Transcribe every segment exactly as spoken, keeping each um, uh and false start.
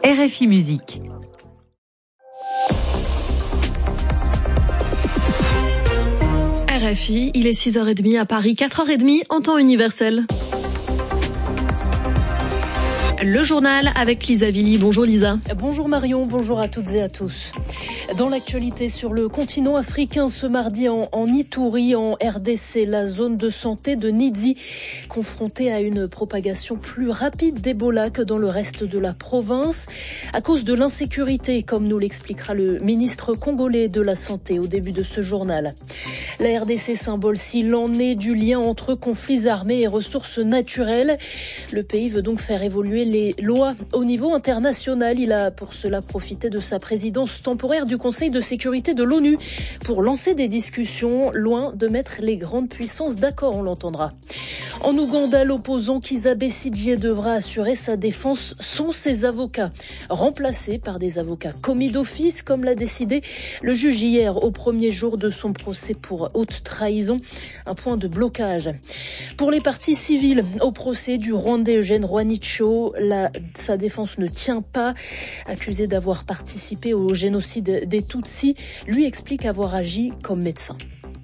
R F I Musique. R F I, il est six heures trente à Paris, quatre heures trente en temps universel. Le journal avec Lisa Villy. Bonjour Lisa. Bonjour Marion, bonjour à toutes et à tous. Dans l'actualité sur le continent africain, ce mardi en, en Ituri, en R D C, la zone de santé de Nidzi, confrontée à une propagation plus rapide d'Ebola que dans le reste de la province, à cause de l'insécurité, comme nous l'expliquera le ministre congolais de la Santé au début de ce journal. La R D C symbole s'il en est du lien entre conflits armés et ressources naturelles. Le pays veut donc faire évoluer les lois au niveau international. Il a pour cela profité de sa présidence temporaire du Conseil de sécurité de l'ONU pour lancer des discussions loin de mettre les grandes puissances d'accord, on l'entendra. En Ouganda, l'opposant Kizza Besigye devra assurer sa défense sans ses avocats, remplacés par des avocats commis d'office, comme l'a décidé le juge hier au premier jour de son procès pour haute trahison, un point de blocage. Pour les parties civiles, au procès du Rwandais Eugène Rwanicho, la, sa défense ne tient pas. Accusé d'avoir participé au génocide des Tutsis, lui explique avoir agi comme médecin.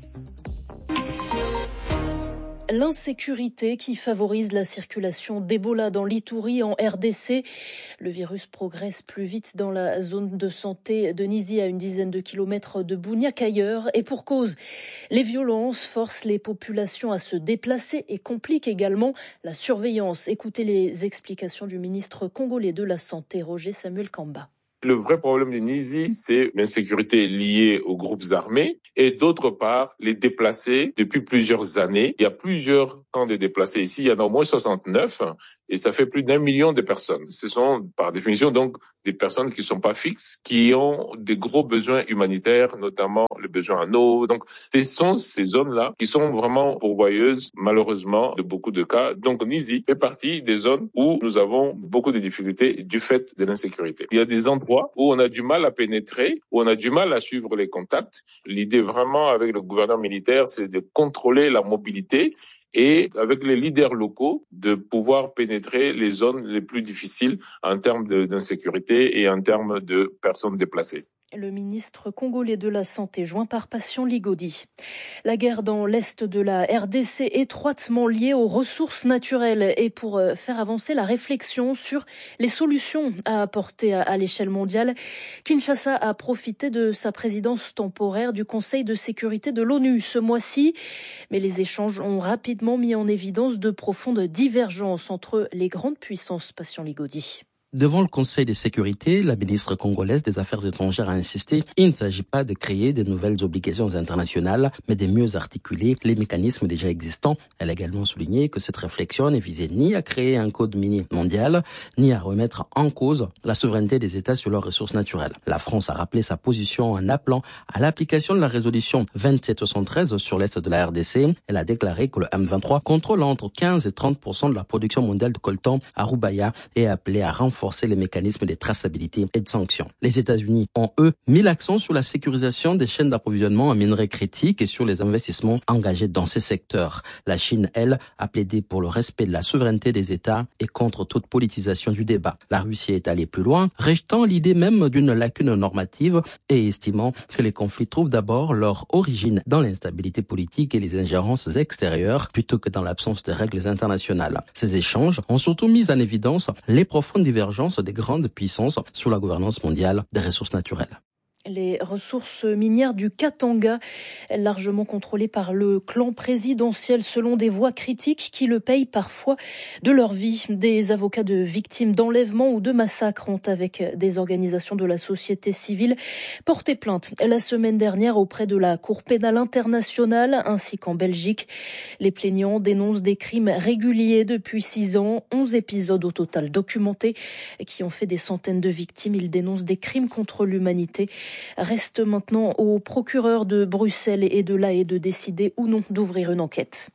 L'insécurité qui favorise la circulation d'Ebola dans l'Ituri en R D C. Le virus progresse plus vite dans la zone de santé de Nidzi, à une dizaine de kilomètres de Bunia qu'ailleurs. Et pour cause, les violences forcent les populations à se déplacer et compliquent également la surveillance. Écoutez les explications du ministre congolais de la Santé, Roger Samuel Kamba. Le vrai problème de Nidzi, c'est l'insécurité liée aux groupes armés et d'autre part, les déplacés depuis plusieurs années. Il y a plusieurs camps de déplacés ici, il y en a au moins soixante-neuf et ça fait plus d'un million de personnes. Ce sont par définition donc des personnes qui ne sont pas fixes, qui ont des gros besoins humanitaires, notamment le besoin en eau. Donc ce sont ces zones-là qui sont vraiment pourvoyeuses, malheureusement, de beaucoup de cas. Donc Nidzi fait partie des zones où nous avons beaucoup de difficultés du fait de l'insécurité. Il y a des endroits où on a du mal à pénétrer, où on a du mal à suivre les contacts. L'idée vraiment avec le gouvernement militaire, c'est de contrôler la mobilité et avec les leaders locaux, de pouvoir pénétrer les zones les plus difficiles en termes de, d'insécurité et en termes de personnes déplacées. Le ministre congolais de la Santé, joint par Patient Ligodi. La guerre dans l'est de la R D C, étroitement liée aux ressources naturelles, et pour faire avancer la réflexion sur les solutions à apporter à l'échelle mondiale, Kinshasa a profité de sa présidence temporaire du Conseil de sécurité de l'ONU ce mois-ci. Mais les échanges ont rapidement mis en évidence de profondes divergences entre les grandes puissances. Patient Ligodi. Devant le Conseil de sécurité, la ministre congolaise des Affaires étrangères a insisté, il ne s'agit pas de créer de nouvelles obligations internationales, mais de mieux articuler les mécanismes déjà existants. Elle a également souligné que cette réflexion ne visait ni à créer un code minier mondial, ni à remettre en cause la souveraineté des États sur leurs ressources naturelles. La France a rappelé sa position en appelant à l'application de la résolution vingt-sept soixante-treize sur l'est de la R D C. Elle a déclaré que le M vingt-trois contrôle entre quinze et trente pour cent de la production mondiale de coltan à Roubaïa et a appelé à renforcer forcer les mécanismes de traçabilité et de sanctions. Les États-Unis ont, eux, mis l'accent sur la sécurisation des chaînes d'approvisionnement en minerais critiques et sur les investissements engagés dans ces secteurs. La Chine, elle, a plaidé pour le respect de la souveraineté des États et contre toute politisation du débat. La Russie est allée plus loin, rejetant l'idée même d'une lacune normative et estimant que les conflits trouvent d'abord leur origine dans l'instabilité politique et les ingérences extérieures plutôt que dans l'absence de règles internationales. Ces échanges ont surtout mis en évidence les profondes divergences des grandes puissances sur la gouvernance mondiale des ressources naturelles. Les ressources minières du Katanga, largement contrôlées par le clan présidentiel selon des voix critiques qui le payent parfois de leur vie. Des avocats de victimes d'enlèvement ou de massacres ont, avec des organisations de la société civile, porté plainte la semaine dernière auprès de la Cour pénale internationale ainsi qu'en Belgique. Les plaignants dénoncent des crimes réguliers depuis six ans, onze épisodes au total documentés qui ont fait des centaines de victimes. Ils dénoncent des crimes contre l'humanité. Reste maintenant au procureur de Bruxelles et de La Haye de décider ou non d'ouvrir une enquête.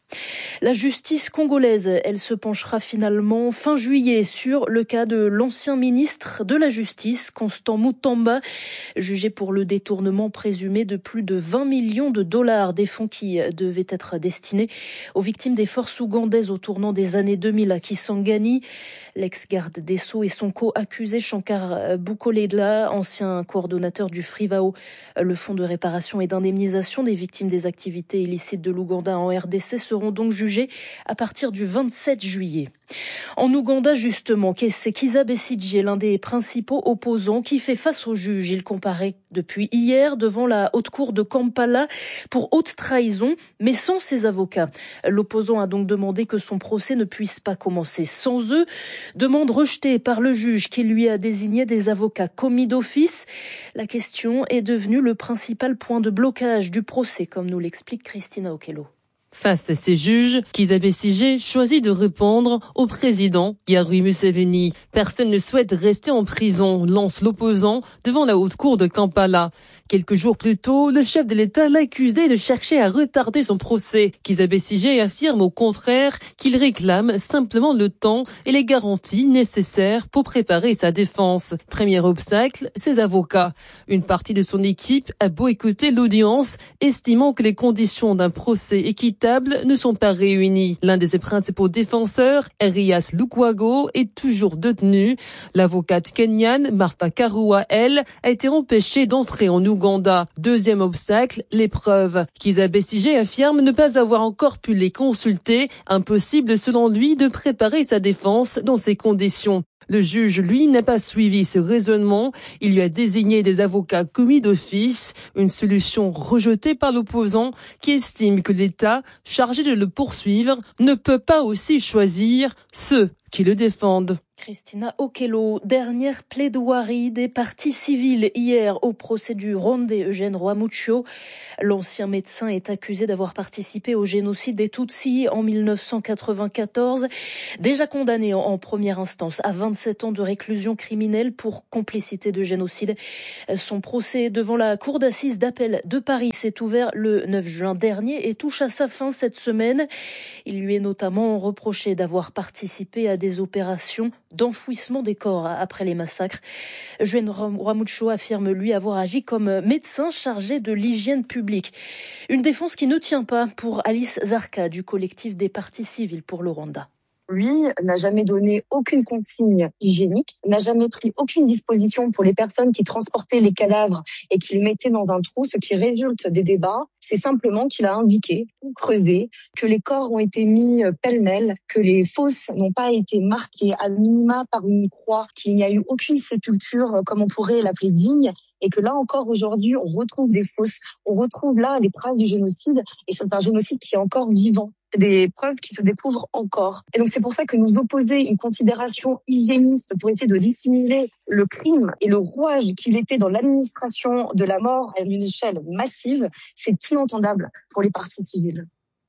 La justice congolaise, elle se penchera finalement fin juillet sur le cas de l'ancien ministre de la Justice, Constant Mutamba, jugé pour le détournement présumé de plus de vingt millions de dollars, des fonds qui devaient être destinés aux victimes des forces ougandaises au tournant des années deux mille à Kisangani. L'ex-garde des Sceaux et son co-accusé Shankar Bukoledla, ancien coordonnateur du Frivao, le fonds de réparation et d'indemnisation des victimes des activités illicites de l'Ouganda en R D C, seront donc jugés à partir du vingt-sept juillet. En Ouganda, justement, c'est Kizza Besigye, l'un des principaux opposants, qui fait face au juge. Il comparaît depuis hier devant la haute cour de Kampala pour haute trahison, mais sans ses avocats. L'opposant a donc demandé que son procès ne puisse pas commencer sans eux. Demande rejetée par le juge qui lui a désigné des avocats commis d'office. La question est devenue le principal point de blocage du procès, comme nous l'explique Christina Okello. Face à ces juges, Kizza Besigye choisit de répondre au président Yoweri Museveni. Personne ne souhaite rester en prison, lance l'opposant devant la haute cour de Kampala. Quelques jours plus tôt, le chef de l'État l'accusait de chercher à retarder son procès. Kizza Besigye affirme au contraire qu'il réclame simplement le temps et les garanties nécessaires pour préparer sa défense. Premier obstacle, ses avocats. Une partie de son équipe a boycotté l'audience, estimant que les conditions d'un procès équitable ne sont pas réunies. L'un de ses principaux défenseurs, Erias Lukwago, est toujours détenu. L'avocate kenyane Martha Karua, elle, a été empêchée d'entrer en Ouganda. Deuxième obstacle, les preuves. Kizza Besigye affirme ne pas avoir encore pu les consulter. Impossible selon lui de préparer sa défense dans ces conditions. Le juge, lui, n'a pas suivi ce raisonnement. Il lui a désigné des avocats commis d'office, une solution rejetée par l'opposant qui estime que l'État, chargé de le poursuivre, ne peut pas aussi choisir ceux qui le défendent. Christina Okello, dernière plaidoirie des parties civiles hier au procès du Rwandais Eugène Rwamucho. L'ancien médecin est accusé d'avoir participé au génocide des Tutsis en mille neuf cent quatre-vingt-quatorze. Déjà condamné en première instance à vingt-sept ans de réclusion criminelle pour complicité de génocide. Son procès devant la cour d'assises d'appel de Paris s'est ouvert le neuf juin dernier et touche à sa fin cette semaine. Il lui est notamment reproché d'avoir participé à des opérations d'enfouissement des corps après les massacres. Eugène Rwamucho affirme lui avoir agi comme médecin chargé de l'hygiène publique. Une défense qui ne tient pas pour Alice Zarka du collectif des parties civiles pour le Rwanda. Lui n'a jamais donné aucune consigne hygiénique, n'a jamais pris aucune disposition pour les personnes qui transportaient les cadavres et qui les mettaient dans un trou. Ce qui résulte des débats, c'est simplement qu'il a indiqué, creusé, que les corps ont été mis pêle-mêle, que les fosses n'ont pas été marquées à minima par une croix, qu'il n'y a eu aucune sépulture, comme on pourrait l'appeler, digne. Et que là encore, aujourd'hui, on retrouve des fosses, on retrouve là les traces du génocide, et c'est un génocide qui est encore vivant. C'est des preuves qui se découvrent encore. Et donc c'est pour ça que nous opposer une considération hygiéniste pour essayer de dissimuler le crime et le rouage qu'il était dans l'administration de la mort à une échelle massive, c'est inentendable pour les parties civiles.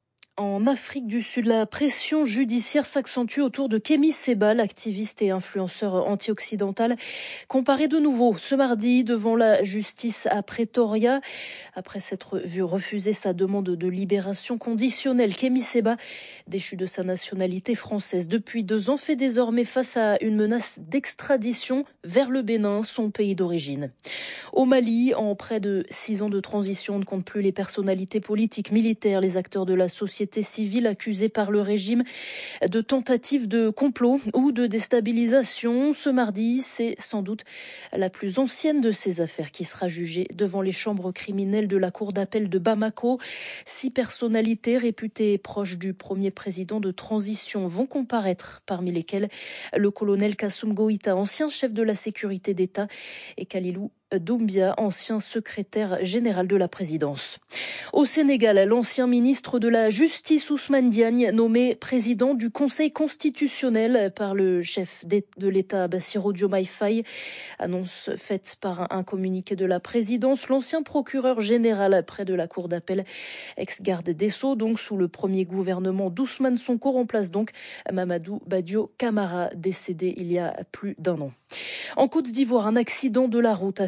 En Afrique du Sud, la pression judiciaire s'accentue autour de Kemi Seba, l'activiste et influenceur anti-occidental, comparé de nouveau ce mardi devant la justice à Pretoria. Après s'être vu refuser sa demande de libération conditionnelle, Kemi Seba, déchu de sa nationalité française depuis deux ans, fait désormais face à une menace d'extradition vers le Bénin, son pays d'origine. Au Mali, en près de six ans de transition, on ne compte plus les personnalités politiques, militaires, les acteurs de la société civile accusés par le régime de tentatives de complot ou de déstabilisation. Ce mardi, c'est sans doute la plus ancienne de ces affaires qui sera jugée devant les chambres criminelles de la cour d'appel de Bamako. Six personnalités réputées proches du premier président de transition vont comparaître, parmi lesquelles le colonel Kassoum Goïta, ancien chef de la sécurité d'État, et Kalilou Doumbia, ancien secrétaire général de la présidence. Au Sénégal, l'ancien ministre de la Justice Ousmane Diagne, nommé président du Conseil constitutionnel par le chef de l'État Bassirou Diomaye Faye, annonce faite par un communiqué de la présidence. L'ancien procureur général près de la cour d'appel, ex-garde des Sceaux, donc sous le premier gouvernement d'Ousmane Sonko, remplace donc Mamadou Badio Camara, décédé il y a plus d'un an. En Côte d'Ivoire, un accident de la route a fait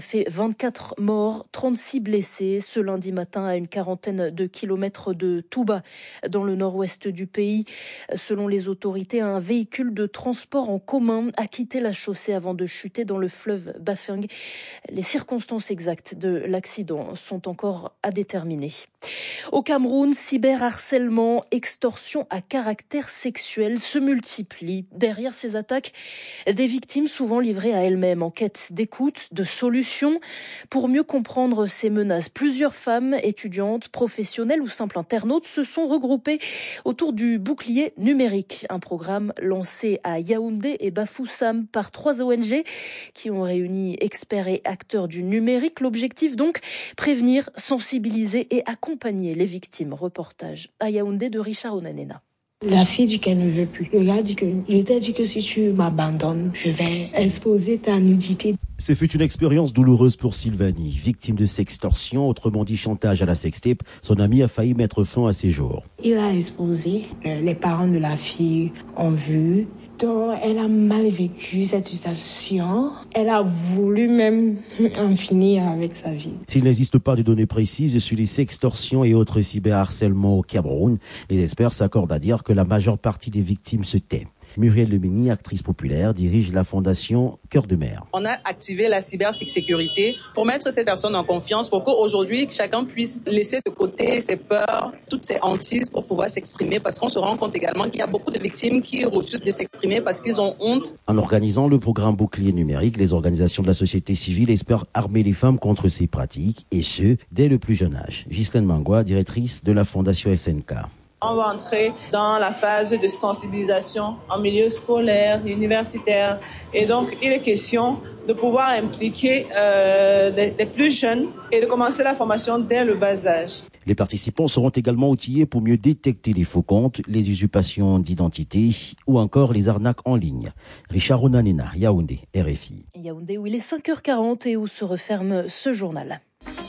fait vingt-quatre morts, trente-six blessés ce lundi matin à une quarantaine de kilomètres de Touba, dans le nord-ouest du pays. Selon les autorités, un véhicule de transport en commun a quitté la chaussée avant de chuter dans le fleuve Bafing. Les circonstances exactes de l'accident sont encore à déterminer. Au Cameroun, cyberharcèlement, extorsion à caractère sexuel se multiplient. Derrière ces attaques, des victimes souvent livrées à elles-mêmes en quête d'écoute, de solutions. Pour mieux comprendre ces menaces, plusieurs femmes, étudiantes, professionnelles ou simples internautes se sont regroupées autour du bouclier numérique, un programme lancé à Yaoundé et Bafoussam par trois O N G qui ont réuni experts et acteurs du numérique. L'objectif donc, prévenir, sensibiliser et accompagner les victimes. Reportage à Yaoundé de Richard Onanena. La fille dit qu'elle ne veut plus. Le gars dit que je t'ai dit que si tu m'abandonnes, je vais exposer ta nudité. Ce fut une expérience douloureuse pour Sylvanie, victime de sextorsion, autrement dit chantage à la sextape. Son ami a failli mettre fin à ses jours. Il a exposé, les parents de la fille ont vu. Donc, elle a mal vécu cette situation. Elle a voulu même en finir avec sa vie. S'il n'existe pas de données précises sur les sextorsions et autres cyberharcèlements au Cameroun, les experts s'accordent à dire que la majeure partie des victimes se tait. Muriel Lemini, actrice populaire, dirige la fondation Cœur de Mer. On a activé la cybersécurité pour mettre ces personnes en confiance, pour qu'aujourd'hui, chacun puisse laisser de côté ses peurs, toutes ses hantises pour pouvoir s'exprimer, parce qu'on se rend compte également qu'il y a beaucoup de victimes qui refusent de s'exprimer parce qu'ils ont honte. En organisant le programme Bouclier numérique, les organisations de la société civile espèrent armer les femmes contre ces pratiques, et ce, dès le plus jeune âge. Ghislaine Mangua, directrice de la fondation S N K. On va entrer dans la phase de sensibilisation en milieu scolaire, universitaire. Et donc, il est question de pouvoir impliquer euh, les, les plus jeunes et de commencer la formation dès le bas âge. Les participants seront également outillés pour mieux détecter les faux comptes, les usurpations d'identité ou encore les arnaques en ligne. Richard Onanena, Yaoundé, R F I. Yaoundé, où il est cinq heures quarante et où se referme ce journal.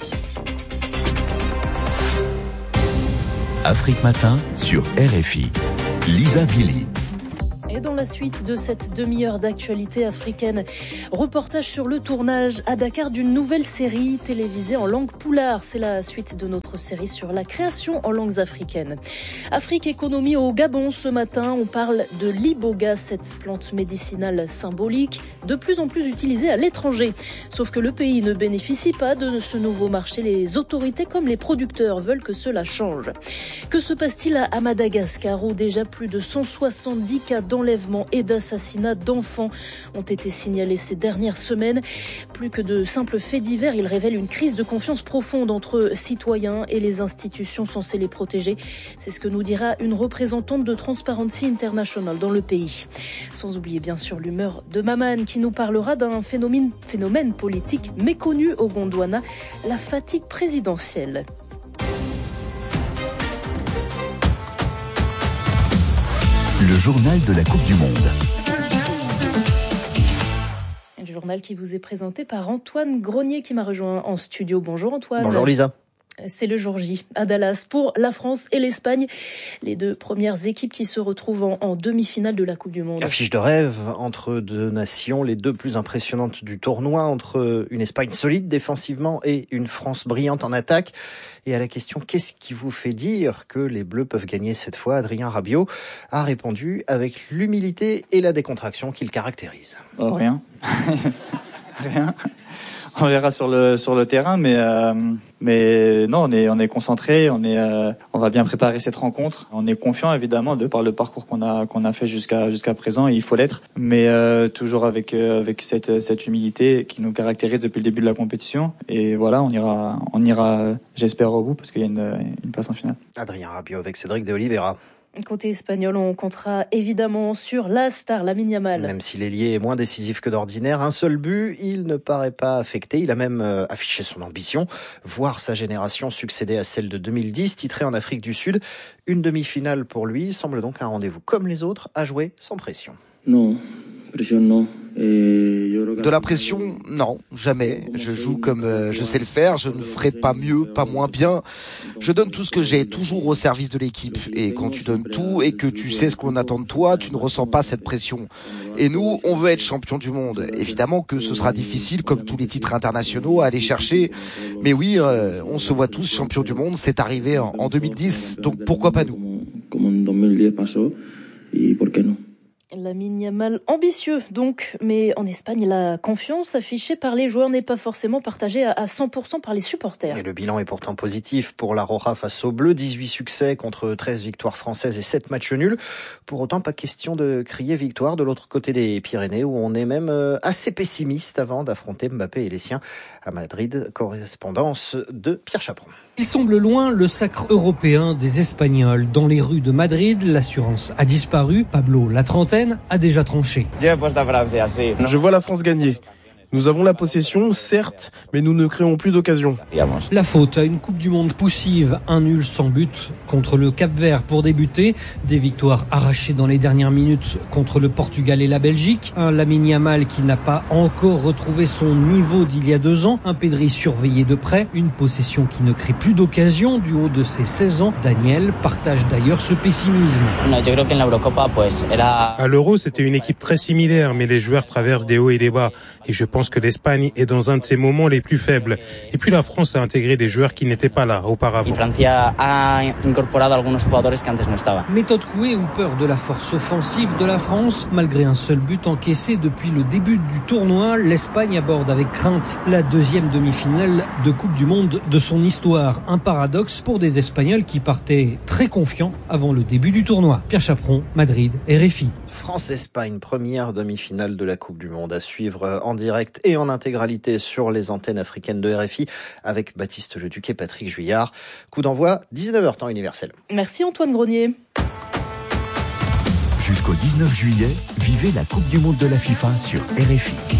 Afrique Matin sur R F I. Lisa Villy. Et dans la suite de cette demi-heure d'actualité africaine, reportage sur le tournage à Dakar d'une nouvelle série télévisée en langue poulard. C'est la suite de notre série sur la création en langues africaines. Afrique Économie au Gabon ce matin, on parle de l'iboga, cette plante médicinale symbolique, de plus en plus utilisée à l'étranger. Sauf que le pays ne bénéficie pas de ce nouveau marché. Les autorités comme les producteurs veulent que cela change. Que se passe-t-il à Madagascar où déjà plus de cent soixante-dix cas d'enlèvement et d'assassinat d'enfants ont été signalés ces dernières semaines. Plus que de simples faits divers, ils révèlent une crise de confiance profonde entre citoyens et les institutions censées les protéger. C'est ce que nous dira une représentante de Transparency International dans le pays. Sans oublier bien sûr l'humeur de Maman qui nous parlera d'un phénomène, phénomène politique méconnu au Gondwana, la fatigue présidentielle. Le journal de la Coupe du Monde. Le journal qui vous est présenté par Antoine Grenier qui m'a rejoint en studio. Bonjour Antoine. Bonjour Lisa. C'est le jour J à Dallas pour la France et l'Espagne, les deux premières équipes qui se retrouvent en, en demi-finale de la Coupe du Monde. Affiche de rêve entre deux nations, les deux plus impressionnantes du tournoi, entre une Espagne solide défensivement et une France brillante en attaque. Et à la question « Qu'est-ce qui vous fait dire que les Bleus peuvent gagner cette fois ?», Adrien Rabiot a répondu avec l'humilité et la décontraction qui le caractérisent. Oh, rien. Rien. On verra sur le sur le terrain, mais euh, mais non, on est on est concentré, on est euh, on va bien préparer cette rencontre. On est confiant évidemment de par le parcours qu'on a qu'on a fait jusqu'à jusqu'à présent, et il faut l'être, mais euh, toujours avec euh, avec cette cette humilité qui nous caractérise depuis le début de la compétition. Et voilà, on ira on ira j'espère au bout parce qu'il y a une une place en finale. Adrien Rabiot avec Cédric de Oliveira. Côté espagnol, on comptera évidemment sur la star Lamine Yamal. Même si l'ailier est moins décisif que d'ordinaire, un seul but, il ne paraît pas affecté. Il a même euh, affiché son ambition, voir sa génération succéder à celle de deux mille dix, titrée en Afrique du Sud. Une demi-finale pour lui semble donc un rendez-vous comme les autres, à jouer sans pression. Non, pression non. De la pression, non, jamais. Je joue comme euh, je sais le faire, je ne ferai pas mieux, pas moins bien. Je donne tout ce que j'ai, toujours au service de l'équipe. Et quand tu donnes tout et que tu sais ce qu'on attend de toi, tu ne ressens pas cette pression. Et nous, on veut être champion du monde. Évidemment que ce sera difficile, comme tous les titres internationaux, à aller chercher. Mais oui, euh, on se voit tous champions du monde, c'est arrivé en, en deux mille dix, donc pourquoi pas nous? Lamine Yamal ambitieux donc, mais en Espagne la confiance affichée par les joueurs n'est pas forcément partagée à cent pour cent par les supporters. Et le bilan est pourtant positif pour la Roja face aux Bleus, dix-huit succès contre treize victoires françaises et sept matchs nuls. Pour autant, pas question de crier victoire de l'autre côté des Pyrénées où on est même assez pessimiste avant d'affronter Mbappé et les siens à Madrid. Correspondance de Pierre Chaperon. Il semble loin le sacre européen des Espagnols. Dans les rues de Madrid, l'assurance a disparu. Pablo, la trentaine, a déjà tranché. Je vois la France gagner. Nous avons la possession, certes, mais nous ne créons plus d'occasion. La faute à une Coupe du Monde poussive, un nul sans but contre le Cap-Vert pour débuter, des victoires arrachées dans les dernières minutes contre le Portugal et la Belgique, un Lamine Yamal qui n'a pas encore retrouvé son niveau d'il y a deux ans, un Pedri surveillé de près, une possession qui ne crée plus d'occasion du haut de ses seize ans. Daniel partage d'ailleurs ce pessimisme. À l'Euro, c'était une équipe très similaire, mais les joueurs traversent des hauts et des bas. Et je pense que l'Espagne est dans un de ses moments les plus faibles. Et puis la France a intégré des joueurs qui n'étaient pas là auparavant. Méthode couée ou peur de la force offensive de la France? Malgré un seul but encaissé depuis le début du tournoi, l'Espagne aborde avec crainte la deuxième demi-finale de Coupe du Monde de son histoire. Un paradoxe pour des Espagnols qui partaient très confiants avant le début du tournoi. Pierre Chaperon, Madrid, R F I. France-Espagne, première demi-finale de la Coupe du Monde à suivre en direct et en intégralité sur les antennes africaines de R F I avec Baptiste Leduc et Patrick Juillard. Coup d'envoi, dix-neuf heures temps universel. Merci Antoine Grenier. Jusqu'au dix-neuf juillet, vivez la Coupe du Monde de la FIFA sur R F I.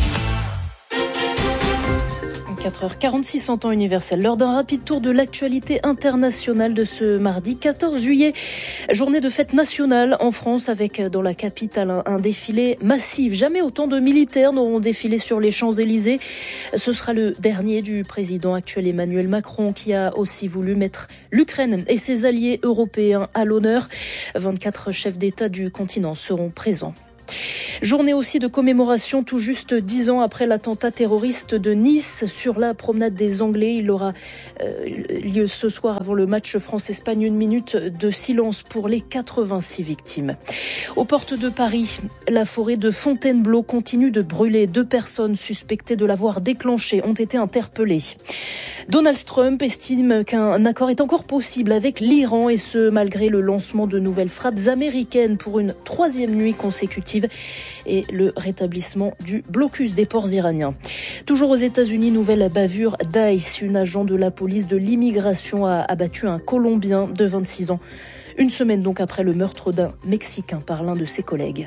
quatre heures quarante-six en temps universel. Lors d'un rapide tour de l'actualité internationale de ce mardi quatorze juillet. Journée de fête nationale en France avec dans la capitale un, un défilé massif. Jamais autant de militaires n'auront défilé sur les Champs-Élysées. Ce sera le dernier du président actuel Emmanuel Macron qui a aussi voulu mettre l'Ukraine et ses alliés européens à l'honneur. vingt-quatre chefs d'État du continent seront présents. Journée aussi de commémoration tout juste dix ans après l'attentat terroriste de Nice sur la promenade des Anglais. Il aura euh, lieu ce soir avant le match France-Espagne. Une minute de silence pour les quatre-vingt-six victimes. Aux portes de Paris, la forêt de Fontainebleau continue de brûler. Deux personnes suspectées de l'avoir déclenchée ont été interpellées. Donald Trump estime qu'un accord est encore possible avec l'Iran et ce malgré le lancement de nouvelles frappes américaines pour une troisième nuit consécutive et le rétablissement du blocus des ports iraniens. Toujours aux États-Unis, nouvelle bavure d'Ice. Une agent de la police de l'immigration a abattu un Colombien de vingt-six ans. Une semaine donc après le meurtre d'un Mexicain par l'un de ses collègues.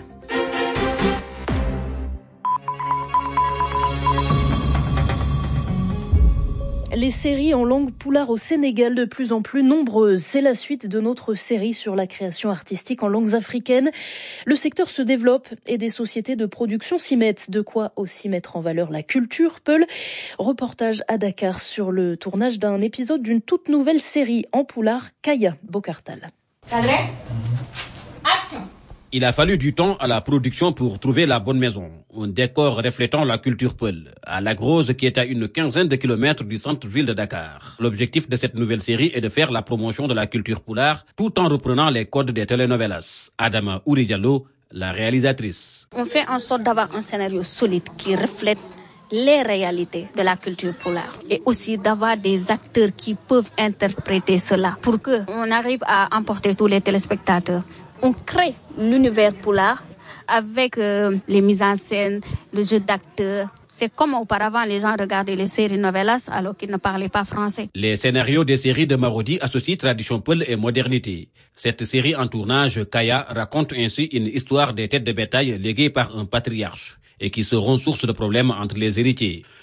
Les séries en langue poulard au Sénégal de plus en plus nombreuses. C'est la suite de notre série sur la création artistique en langues africaines. Le secteur se développe et des sociétés de production s'y mettent. De quoi aussi mettre en valeur la culture Peul. Reportage à Dakar sur le tournage d'un épisode d'une toute nouvelle série en poulard, Kaya Bokartal. Cadré, action. Il a fallu du temps à la production pour trouver la bonne maison. Un décor reflétant la culture Peul, à La Grosse qui est à une quinzaine de kilomètres du centre-ville de Dakar. L'objectif de cette nouvelle série est de faire la promotion de la culture poulard tout en reprenant les codes des telenovelas. Adama Ouri Diallo, la réalisatrice. On fait en sorte d'avoir un scénario solide qui reflète les réalités de la culture poulard et aussi d'avoir des acteurs qui peuvent interpréter cela pour qu'on arrive à emporter tous les téléspectateurs. On crée l'univers poulard avec euh, les mises en scène, le jeu d'acteurs. C'est comme auparavant les gens regardaient les séries novelas alors qu'ils ne parlaient pas français. Les scénarios des séries de Marodi associent tradition Peul et modernité. Cette série en tournage, Kaya, raconte ainsi une histoire des têtes de bétail léguées par un patriarche et qui seront source de problèmes entre les héritiers.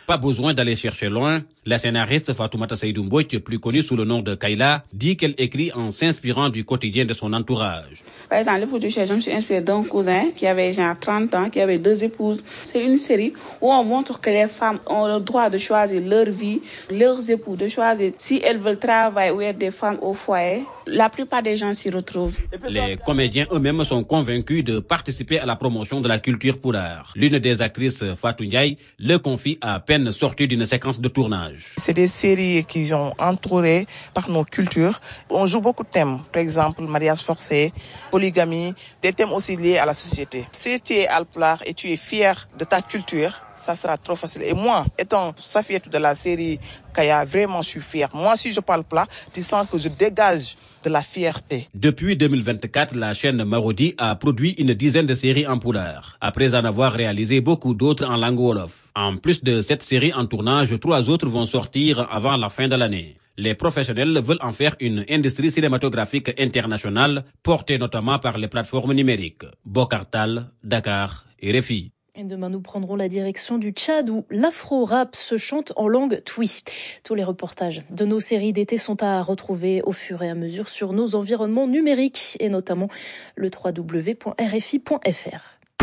Pas besoin d'aller chercher loin. La scénariste Fatoumata Seydou Mbodj, plus connue sous le nom de Kayla, dit qu'elle écrit en s'inspirant du quotidien de son entourage. Par exemple, pour du je me suis inspirée d'un cousin qui avait genre trente ans, qui avait deux épouses. C'est une série où on montre que les femmes ont le droit de choisir leur vie, leurs époux, de choisir si elles veulent travailler ou être des femmes au foyer. La plupart des gens s'y retrouvent. Les comédiens eux-mêmes sont convaincus de participer à la promotion de la culture poulard. L'une des actrices, Fatou Ndiaye, le confie à peine sortie d'une séquence de tournage. C'est des séries qui sont entourées par nos cultures. On joue beaucoup de thèmes, par exemple mariage forcé, polygamie, des thèmes aussi liés à la société. Si tu es alpulaar et tu es fier de ta culture, ça sera trop facile. Et moi, étant Safiatou de la série Kaya, vraiment je suis fier. Moi, si je parle plat, tu sens que je dégage de la fierté. Depuis deux mille vingt-quatre, la chaîne Marodi a produit une dizaine de séries en poulard, après en avoir réalisé beaucoup d'autres en langue wolof. En plus de cette série en tournage, trois autres vont sortir avant la fin de l'année. Les professionnels veulent en faire une industrie cinématographique internationale, portée notamment par les plateformes numériques. Bokartal, Dakar et R F I. Et demain, nous prendrons la direction du Tchad où l'afro-rap se chante en langue twi. Tous les reportages de nos séries d'été sont à retrouver au fur et à mesure sur nos environnements numériques et notamment le w w w point r f i point f r.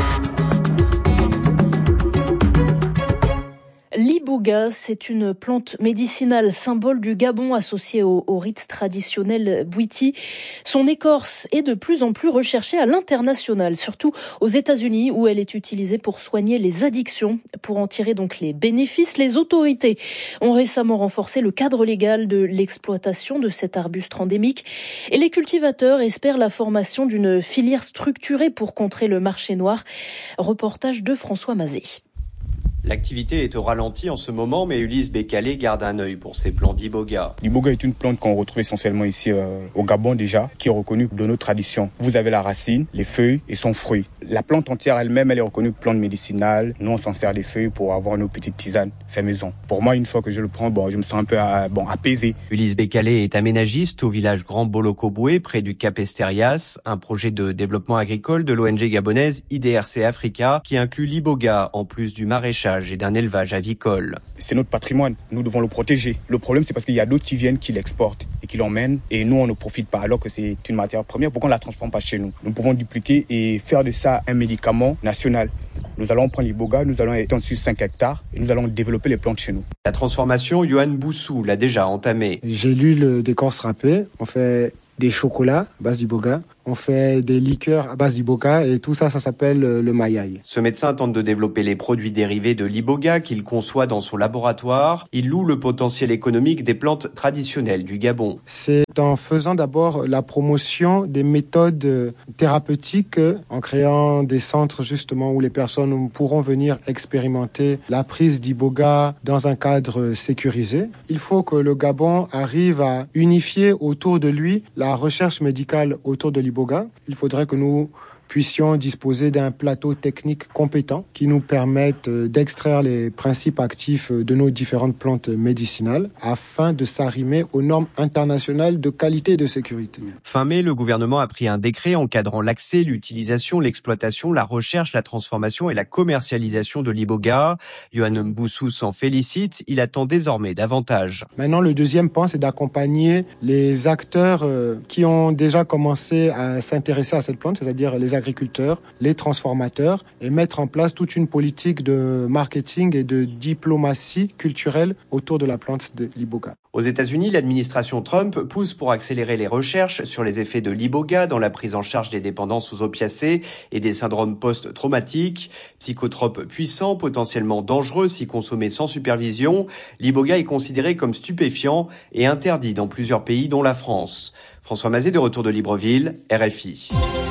L'iboga, c'est une plante médicinale symbole du Gabon associée au, au rite traditionnel Bwiti. Son écorce est de plus en plus recherchée à l'international, surtout aux États-Unis où elle est utilisée pour soigner les addictions. Pour en tirer donc les bénéfices, les autorités ont récemment renforcé le cadre légal de l'exploitation de cet arbuste endémique et les cultivateurs espèrent la formation d'une filière structurée pour contrer le marché noir. Reportage de François Mazet. L'activité est au ralenti en ce moment, mais Ulysse Bécalé garde un œil pour ces plants d'iboga. L'iboga est une plante qu'on retrouve essentiellement ici euh, au Gabon déjà, qui est reconnue de nos traditions. Vous avez la racine, les feuilles et son fruit. La plante entière elle-même, elle est reconnue plante médicinale. Nous, on s'en sert des feuilles pour avoir nos petites tisanes fait maison. Pour moi, une fois que je le prends, bon, je me sens un peu euh, bon, apaisé. Ulysse Bécalé est aménagiste au village Grand Bolokoboué, près du Cap Esterias, un projet de développement agricole de l'O N G gabonaise I D R C Africa, qui inclut l'iboga en plus du maraîchage et d'un élevage avicole. C'est notre patrimoine, nous devons le protéger. Le problème, c'est parce qu'il y a d'autres qui viennent, qui l'exportent et qui l'emmènent et nous, on ne profite pas alors que c'est une matière première. Pourquoi on ne la transforme pas chez nous? Nous pouvons dupliquer et faire de ça un médicament national. Nous allons prendre l'iboga, nous allons étendre sur cinq hectares et nous allons développer les plantes chez nous. La transformation, Yohan Boussou l'a déjà entamée. J'ai lu le décorce râpé, on fait des chocolats à base d'iboga. On fait des liqueurs à base d'iboga et tout ça, ça s'appelle le mayaï. Ce médecin tente de développer les produits dérivés de l'iboga qu'il conçoit dans son laboratoire. Il loue le potentiel économique des plantes traditionnelles du Gabon. C'est en faisant d'abord la promotion des méthodes thérapeutiques, en créant des centres justement où les personnes pourront venir expérimenter la prise d'iboga dans un cadre sécurisé. Il faut que le Gabon arrive à unifier autour de lui la recherche médicale autour de l'iboga. Il faudrait que nous puissions disposer d'un plateau technique compétent qui nous permette d'extraire les principes actifs de nos différentes plantes médicinales afin de s'arrimer aux normes internationales de qualité et de sécurité. Fin mai, le gouvernement a pris un décret encadrant l'accès, l'utilisation, l'exploitation, la recherche, la transformation et la commercialisation de l'iboga. Yohan Boussou s'en félicite, il attend désormais davantage. Maintenant, le deuxième point, c'est d'accompagner les acteurs qui ont déjà commencé à s'intéresser à cette plante, c'est-à-dire les agriculteurs, les transformateurs, et mettre en place toute une politique de marketing et de diplomatie culturelle autour de la plante de l'iboga. Aux États-Unis, l'administration Trump pousse pour accélérer les recherches sur les effets de l'iboga dans la prise en charge des dépendances aux opiacés et des syndromes post-traumatiques. Psychotrope puissant, potentiellement dangereux si consommé sans supervision, l'iboga est considéré comme stupéfiant et interdit dans plusieurs pays dont la France. François Mazet de retour de Libreville, R F I.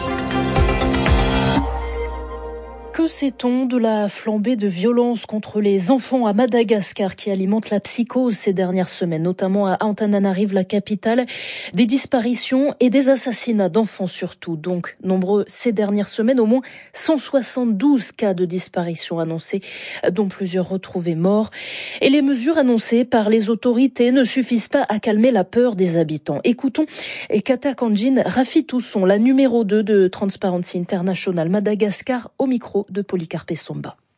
Que sait-on de la flambée de violence contre les enfants à Madagascar qui alimente la psychose ces dernières semaines, notamment à Antananarive, la capitale, des disparitions et des assassinats d'enfants surtout. Donc, nombreux ces dernières semaines, au moins cent soixante-douze cas de disparition annoncés, dont plusieurs retrouvés morts. Et les mesures annoncées par les autorités ne suffisent pas à calmer la peur des habitants. Écoutons Kata Kanjin Rafitousson, la numéro deux de Transparency International Madagascar, au micro de Polycarpe Somba.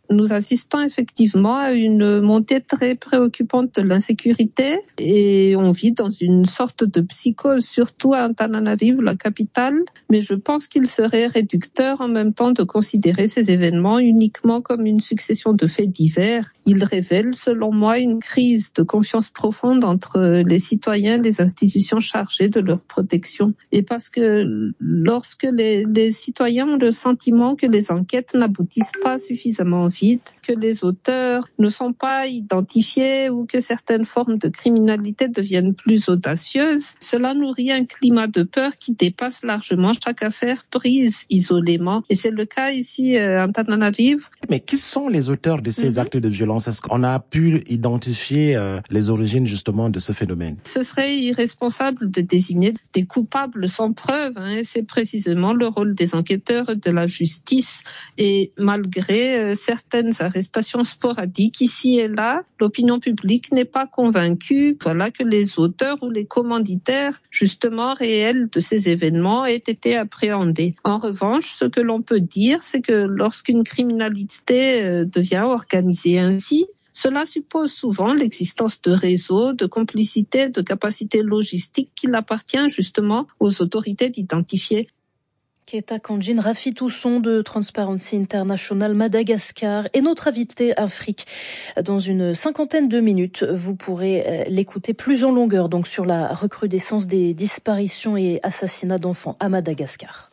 Nous assistons effectivement à une montée très préoccupante de l'insécurité et on vit dans une sorte de psychose, surtout à Antananarivo, la capitale. Mais je pense qu'il serait réducteur en même temps de considérer ces événements uniquement comme une succession de faits divers. Ils révèlent, selon moi, une crise de confiance profonde entre les citoyens et les institutions chargées de leur protection. Et parce que lorsque les, les citoyens ont le sentiment que les enquêtes n'aboutissent pas suffisamment vite, que les auteurs ne sont pas identifiés ou que certaines formes de criminalité deviennent plus audacieuses, cela nourrit un climat de peur qui dépasse largement chaque affaire prise isolément. Et c'est le cas ici à Antananarivo. Mais qui sont les auteurs de ces mm-hmm. actes de violence? Est-ce qu'on a pu identifier euh, les origines justement de ce phénomène? Ce serait irresponsable de désigner des coupables sans preuve. Hein. C'est précisément le rôle des enquêteurs de la justice. Et malgré euh, certaines arrestations sporadiques ici et là, l'opinion publique n'est pas convaincue voilà, que les auteurs ou les commanditaires justement réels de ces événements aient été appréhendés. En revanche, ce que l'on peut dire, c'est que lorsqu'une criminalité euh, devient organisée ainsi, cela suppose souvent l'existence de réseaux, de complicités, de capacités logistiques qu'il appartient justement aux autorités d'identifier. Keta Kanjin, Rafi Tousson de Transparency International Madagascar et notre invité Afrique. Dans une cinquantaine de minutes, vous pourrez l'écouter plus en longueur donc sur la recrudescence des disparitions et assassinats d'enfants à Madagascar.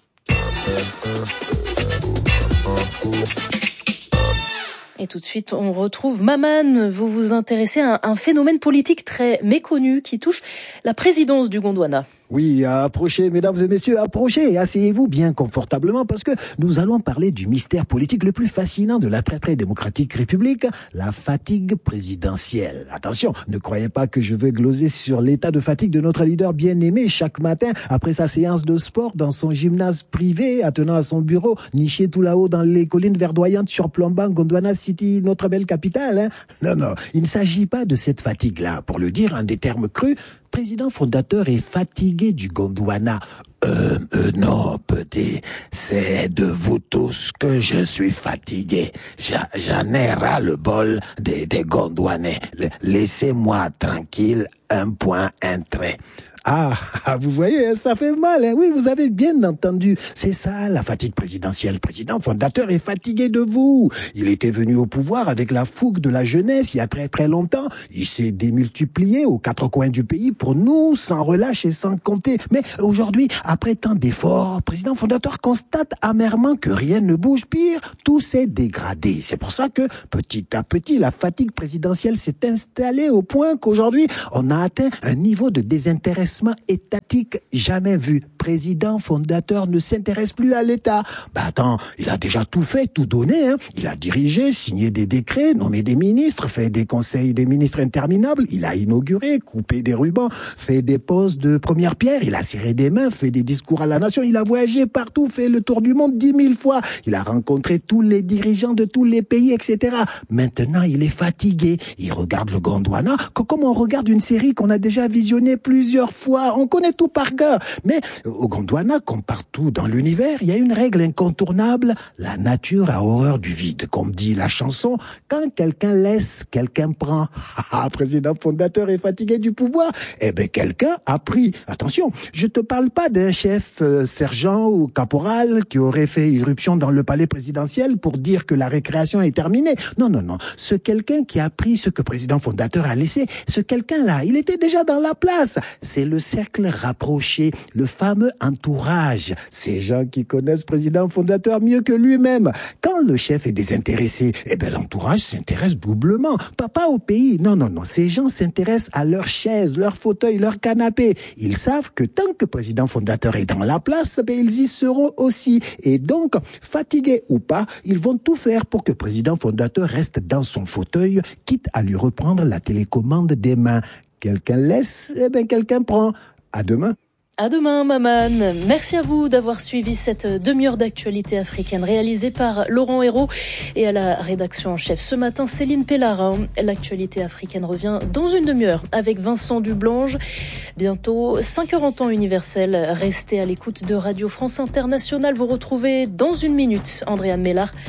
Et tout de suite, on retrouve Maman. Vous vous intéressez à un phénomène politique très méconnu qui touche la présidence du Gondwana. Oui, approchez, mesdames et messieurs, approchez et asseyez-vous bien confortablement parce que nous allons parler du mystère politique le plus fascinant de la très très démocratique République, la fatigue présidentielle. Attention, ne croyez pas que je veux gloser sur l'état de fatigue de notre leader bien-aimé chaque matin après sa séance de sport dans son gymnase privé, attenant à son bureau, niché tout là-haut dans les collines verdoyantes surplombant Gondwana City, notre belle capitale. Hein. Non, non, il ne s'agit pas de cette fatigue-là. Pour le dire en des termes crus, président fondateur est fatigué du Gondwana. Euh, euh, non, petit, c'est de vous tous que je suis fatigué. J'en, j'en ai ras le bol des, des Gondwanais. Laissez-moi tranquille, un point, un trait. Ah, vous voyez, ça fait mal, hein. Oui, vous avez bien entendu. C'est ça, la fatigue présidentielle. Le président fondateur est fatigué de vous. Il était venu au pouvoir avec la fougue de la jeunesse il y a très très longtemps. Il s'est démultiplié aux quatre coins du pays pour nous, sans relâche et sans compter. Mais aujourd'hui, après tant d'efforts, le président fondateur constate amèrement que rien ne bouge. Pire, tout s'est dégradé. C'est pour ça que, petit à petit, la fatigue présidentielle s'est installée au point qu'aujourd'hui, on a atteint un niveau de désintéressement étatique jamais vu. Président fondateur ne s'intéresse plus à l'État. Bah attends, il a déjà tout fait, tout donné, hein. Il a dirigé, signé des décrets, nommé des ministres, fait des conseils des ministres interminables, il a inauguré, coupé des rubans, fait des poses de première pierre, il a serré des mains, fait des discours à la nation, il a voyagé partout, fait le tour du monde dix mille fois, il a rencontré tous les dirigeants de tous les pays, et cetera. Maintenant, il est fatigué. Il regarde le Gondwana comme on regarde une série qu'on a déjà visionnée plusieurs fois. On connaît tout par cœur. Mais au Gondwana, comme partout dans l'univers, il y a une règle incontournable. La nature a horreur du vide. Comme dit la chanson, quand quelqu'un laisse, quelqu'un prend. Ah, président fondateur est fatigué du pouvoir. Eh ben, quelqu'un a pris. Attention, je te parle pas d'un chef euh, sergent ou caporal qui aurait fait irruption dans le palais présidentiel pour dire que la récréation est terminée. Non, non, non. Ce quelqu'un qui a pris ce que président fondateur a laissé, ce quelqu'un-là, il était déjà dans la place. C'est le cercle rapproché, le fameux entourage. Ces gens qui connaissent président fondateur mieux que lui-même. Quand le chef est désintéressé, eh ben l'entourage s'intéresse doublement. Pas, pas au pays. Non, non, non. Ces gens s'intéressent à leur chaise, leur fauteuil, leur canapé. Ils savent que tant que président fondateur est dans la place, ben ils y seront aussi. Et donc, fatigués ou pas, ils vont tout faire pour que président fondateur reste dans son fauteuil, quitte à lui reprendre la télécommande des mains. Quelqu'un laisse, eh ben quelqu'un prend. À demain. À demain, Maman. Merci à vous d'avoir suivi cette demi-heure d'actualité africaine réalisée par Laurent Hérault et à la rédaction en chef. Ce matin, Céline Pellarin. L'actualité africaine revient dans une demi-heure avec Vincent Dublange. Bientôt, cinq heures en temps universel. Restez à l'écoute de Radio France Internationale. Vous retrouvez dans une minute Andréane Mélard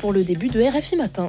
pour le début de R F I Matin.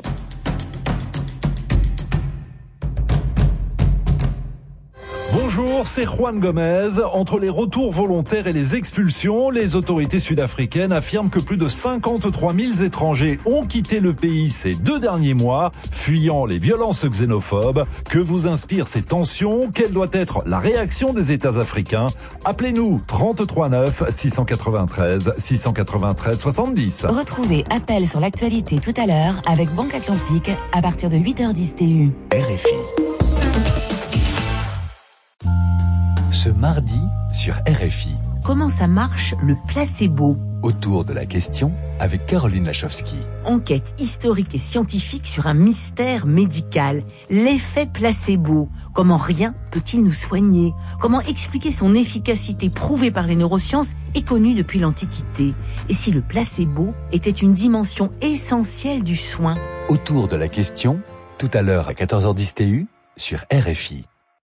Bonjour, c'est Juan Gomez. Entre les retours volontaires et les expulsions, les autorités sud-africaines affirment que plus de cinquante-trois mille étrangers ont quitté le pays ces deux derniers mois, fuyant les violences xénophobes. Que vous inspirent ces tensions? Quelle doit être la réaction des États africains? Appelez-nous trente-trois neuf six cent quatre-vingt-treize six cent quatre-vingt-treize soixante-dix. Retrouvez Appel sur l'actualité tout à l'heure avec Banque Atlantique à partir de huit heures dix T U. R F I. Ce mardi sur R F I. Comment ça marche le placebo? Autour de la question avec Caroline Lachowski. Enquête historique et scientifique sur un mystère médical, l'effet placebo. Comment rien peut-il nous soigner? Comment expliquer son efficacité prouvée par les neurosciences et connue depuis l'Antiquité? Et si le placebo était une dimension essentielle du soin? Autour de la question, tout à l'heure à quatorze heures dix T U sur R F I.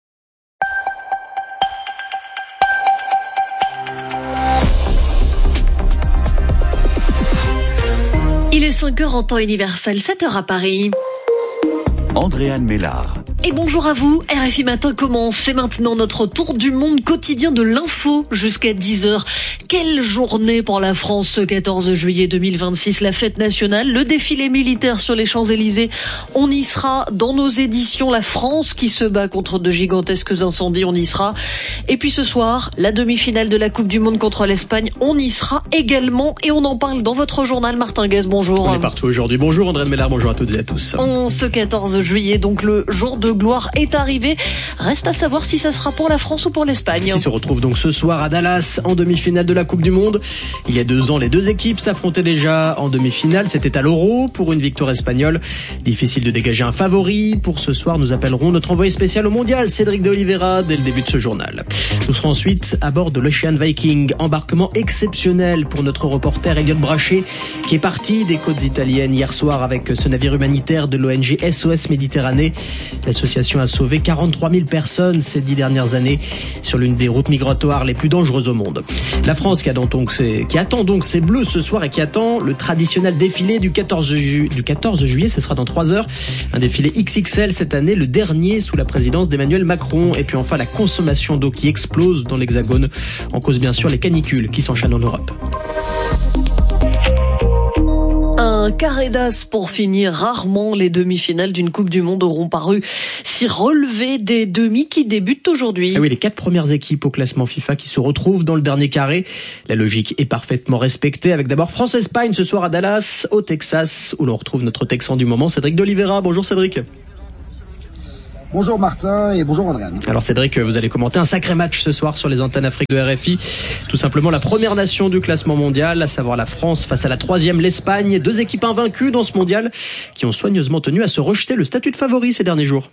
Il est cinq heures en temps universel, sept heures à Paris. Andréane Mélard. Et bonjour à vous, R F I Matin commence. C'est maintenant notre tour du monde quotidien de l'info jusqu'à dix heures. Quelle journée pour la France ce quatorze juillet deux mille vingt-six, la fête nationale, le défilé militaire sur les Champs-Élysées. On y sera dans nos éditions, la France qui se bat contre de gigantesques incendies, on y sera. Et puis ce soir, la demi-finale de la Coupe du Monde contre l'Espagne, on y sera également et on en parle dans votre journal. Martin Guez, bonjour. On est partout aujourd'hui. Bonjour Andréane Mélard, bonjour à toutes et à tous. En ce quatorze juillet, donc le jour de gloire est arrivé. Reste à savoir si ça sera pour la France ou pour l'Espagne. Qui se retrouve donc ce soir à Dallas en demi-finale de la Coupe du Monde. Il y a deux ans, les deux équipes s'affrontaient déjà en demi-finale. C'était à l'Euro pour une victoire espagnole. Difficile de dégager un favori. Pour ce soir, nous appellerons notre envoyé spécial au Mondial, Cédric de Oliveira, dès le début de ce journal. Nous serons ensuite à bord de l'Ocean Viking. Embarquement exceptionnel pour notre reporter Elliot Brachet, qui est parti des côtes italiennes hier soir avec ce navire humanitaire de l'O N G S O S Méditerranée. L'association a sauvé quarante-trois mille personnes ces dix dernières années sur l'une des routes migratoires les plus dangereuses au monde. La France qui, a donc ses, qui attend donc ses bleus ce soir et qui attend le traditionnel défilé du quatorze juillet, ce sera dans trois heures. Un défilé X X L cette année, le dernier sous la présidence d'Emmanuel Macron. Et puis enfin la consommation d'eau qui explose dans l'Hexagone, en cause bien sûr les canicules qui s'enchaînent en Europe. Un carré d'as pour finir. Rarement les demi-finales d'une Coupe du Monde auront paru si relevées des demi qui débutent aujourd'hui. Ah oui, les quatre premières équipes au classement FIFA qui se retrouvent dans le dernier carré. La logique est parfaitement respectée avec d'abord France-Espagne ce soir à Dallas, au Texas, où l'on retrouve notre Texan du moment, Cédric de Oliveira. Bonjour Cédric. Bonjour Martin et bonjour Andréane. Alors Cédric, vous allez commenter un sacré match ce soir sur les antennes Afrique de R F I. Tout simplement la première nation du classement mondial, à savoir la France face à la troisième, l'Espagne. Deux équipes invaincues dans ce mondial qui ont soigneusement tenu à se rejeter le statut de favori ces derniers jours.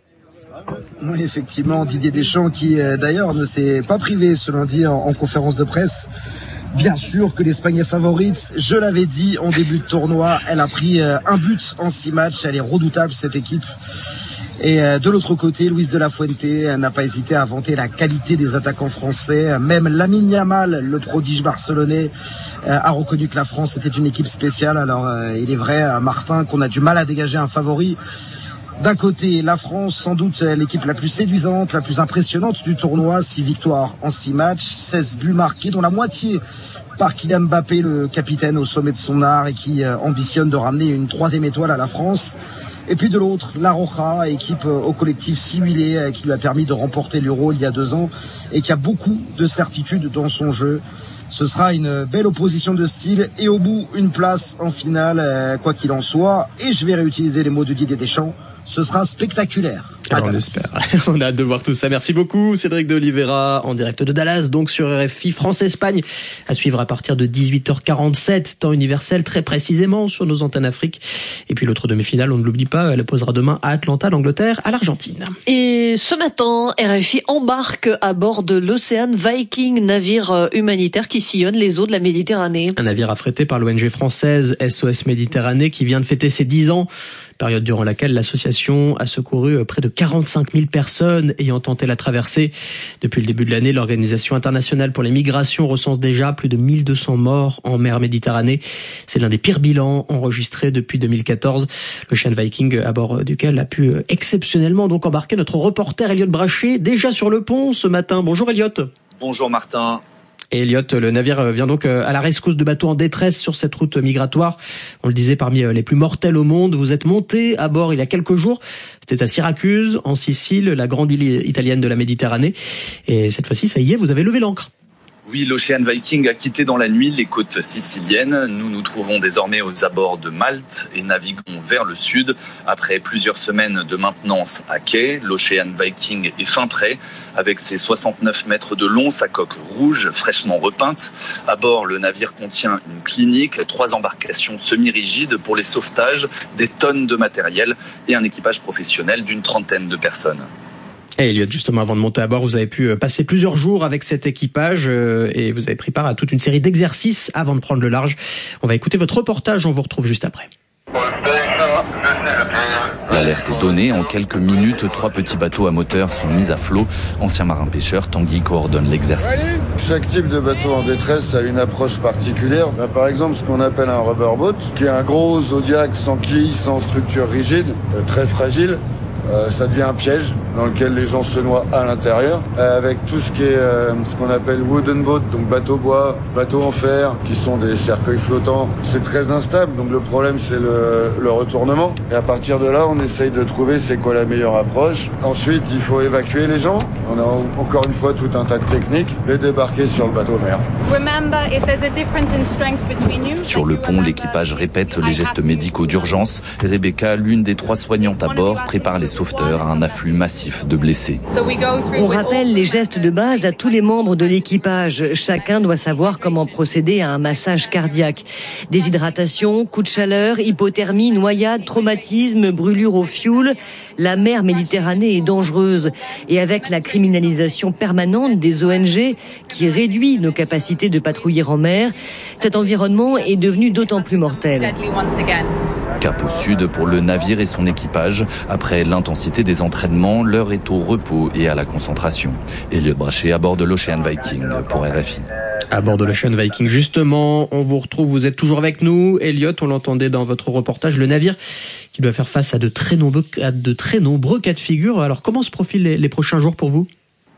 Oui, effectivement, Didier Deschamps qui d'ailleurs ne s'est pas privé ce lundi en, en conférence de presse. Bien sûr que l'Espagne est favorite, je l'avais dit en début de tournoi, elle a pris un but en six matchs, elle est redoutable cette équipe. Et de l'autre côté, Luis de la Fuente n'a pas hésité à vanter la qualité des attaquants français. Même Lamine Yamal, le prodige barcelonais, a reconnu que la France était une équipe spéciale. Alors il est vrai, Martin, qu'on a du mal à dégager un favori. D'un côté, la France, sans doute l'équipe la plus séduisante, la plus impressionnante du tournoi. Six victoires en six matchs, seize buts marqués, dont la moitié par Kylian Mbappé, le capitaine au sommet de son art et qui ambitionne de ramener une troisième étoile à la France. Et puis de l'autre, la Roja, équipe au collectif si huilé, qui lui a permis de remporter l'Euro il y a deux ans et qui a beaucoup de certitude dans son jeu. Ce sera une belle opposition de style et au bout, une place en finale, quoi qu'il en soit. Et je vais réutiliser les mots de Didier Deschamps. Ce sera spectaculaire. Alors on espère. On a hâte de voir tout ça. Merci beaucoup Cédric de Oliveira en direct de Dallas, donc sur R F I. France-Espagne à suivre à partir de dix-huit heures quarante-sept, temps universel très précisément sur nos antennes Afrique. Et puis l'autre demi-finale, on ne l'oublie pas, elle posera demain à Atlanta, l'Angleterre, à l'Argentine. Et ce matin, R F I embarque à bord de l'Ocean Viking, navire humanitaire qui sillonne les eaux de la Méditerranée. Un navire affrété par l'O N G française S O S Méditerranée qui vient de fêter ses dix ans. Période durant laquelle l'association a secouru près de quarante-cinq mille personnes ayant tenté la traversée. Depuis le début de l'année, l'Organisation internationale pour les migrations recense déjà plus de mille deux cents morts en mer Méditerranée. C'est l'un des pires bilans enregistrés depuis deux mille quatorze. L'Ocean Viking, à bord duquel a pu exceptionnellement donc embarquer notre reporter Elliot Brachet, déjà sur le pont ce matin. Bonjour Elliot. Bonjour Martin. Et Elliot, le navire vient donc à la rescousse de bateaux en détresse sur cette route migratoire. On le disait, parmi les plus mortels au monde. Vous êtes monté à bord il y a quelques jours. C'était à Syracuse, en Sicile, la grande île italienne de la Méditerranée. Et cette fois-ci, ça y est, vous avez levé l'ancre. Oui, l'Ocean Viking a quitté dans la nuit les côtes siciliennes. Nous nous trouvons désormais aux abords de Malte et naviguons vers le sud. Après plusieurs semaines de maintenance à quai, l'Ocean Viking est fin prêt. Avec ses soixante-neuf mètres de long, sa coque rouge, fraîchement repeinte. À bord, le navire contient une clinique, trois embarcations semi-rigides pour les sauvetages, des tonnes de matériel et un équipage professionnel d'une trentaine de personnes. Et Elliot, justement, avant de monter à bord, vous avez pu passer plusieurs jours avec cet équipage et vous avez pris part à toute une série d'exercices avant de prendre le large. On va écouter votre reportage, on vous retrouve juste après. L'alerte est donnée. En quelques minutes, trois petits bateaux à moteur sont mis à flot. Ancien marin-pêcheur, Tanguy coordonne l'exercice. Chaque type de bateau en détresse a une approche particulière. Bah, par exemple, ce qu'on appelle un rubberboat, qui est un gros zodiac sans quille, sans structure rigide, euh, très fragile. Euh, ça devient un piège dans lequel les gens se noient à l'intérieur, euh, avec tout ce qui est euh, ce qu'on appelle wooden boat, donc bateau bois, bateau en fer, qui sont des cercueils flottants. C'est très instable, donc le problème c'est le, le retournement. Et à partir de là, on essaye de trouver c'est quoi la meilleure approche. Ensuite, il faut évacuer les gens. On a encore une fois tout un tas de techniques, les débarquer sur le bateau mer. Sur le pont, l'équipage répète les gestes médicaux d'urgence. Rebecca, l'une des trois soignantes à bord, prépare les sauveteurs à un afflux massif de blessés. On rappelle les gestes de base à tous les membres de l'équipage. Chacun doit savoir comment procéder à un massage cardiaque. Déshydratation, coup de chaleur, hypothermie, noyade, traumatisme, brûlure au fioul. La mer Méditerranée est dangereuse. Et avec la criminalisation permanente des O N G qui réduit nos capacités de patrouiller en mer, cet environnement est devenu d'autant plus mortel. Cap au sud pour le navire et son équipage. Après l'intensité des entraînements, l'heure est au repos et à la concentration. Elliot Brachet à bord de l'Ocean Viking pour R F I. À bord de l'Ocean Viking, justement, on vous retrouve, vous êtes toujours avec nous. Elliot, on l'entendait dans votre reportage, le navire qui doit faire face à de très nombreux, à de très nombreux cas de figure. Alors comment se profilent les, les prochains jours pour vous ?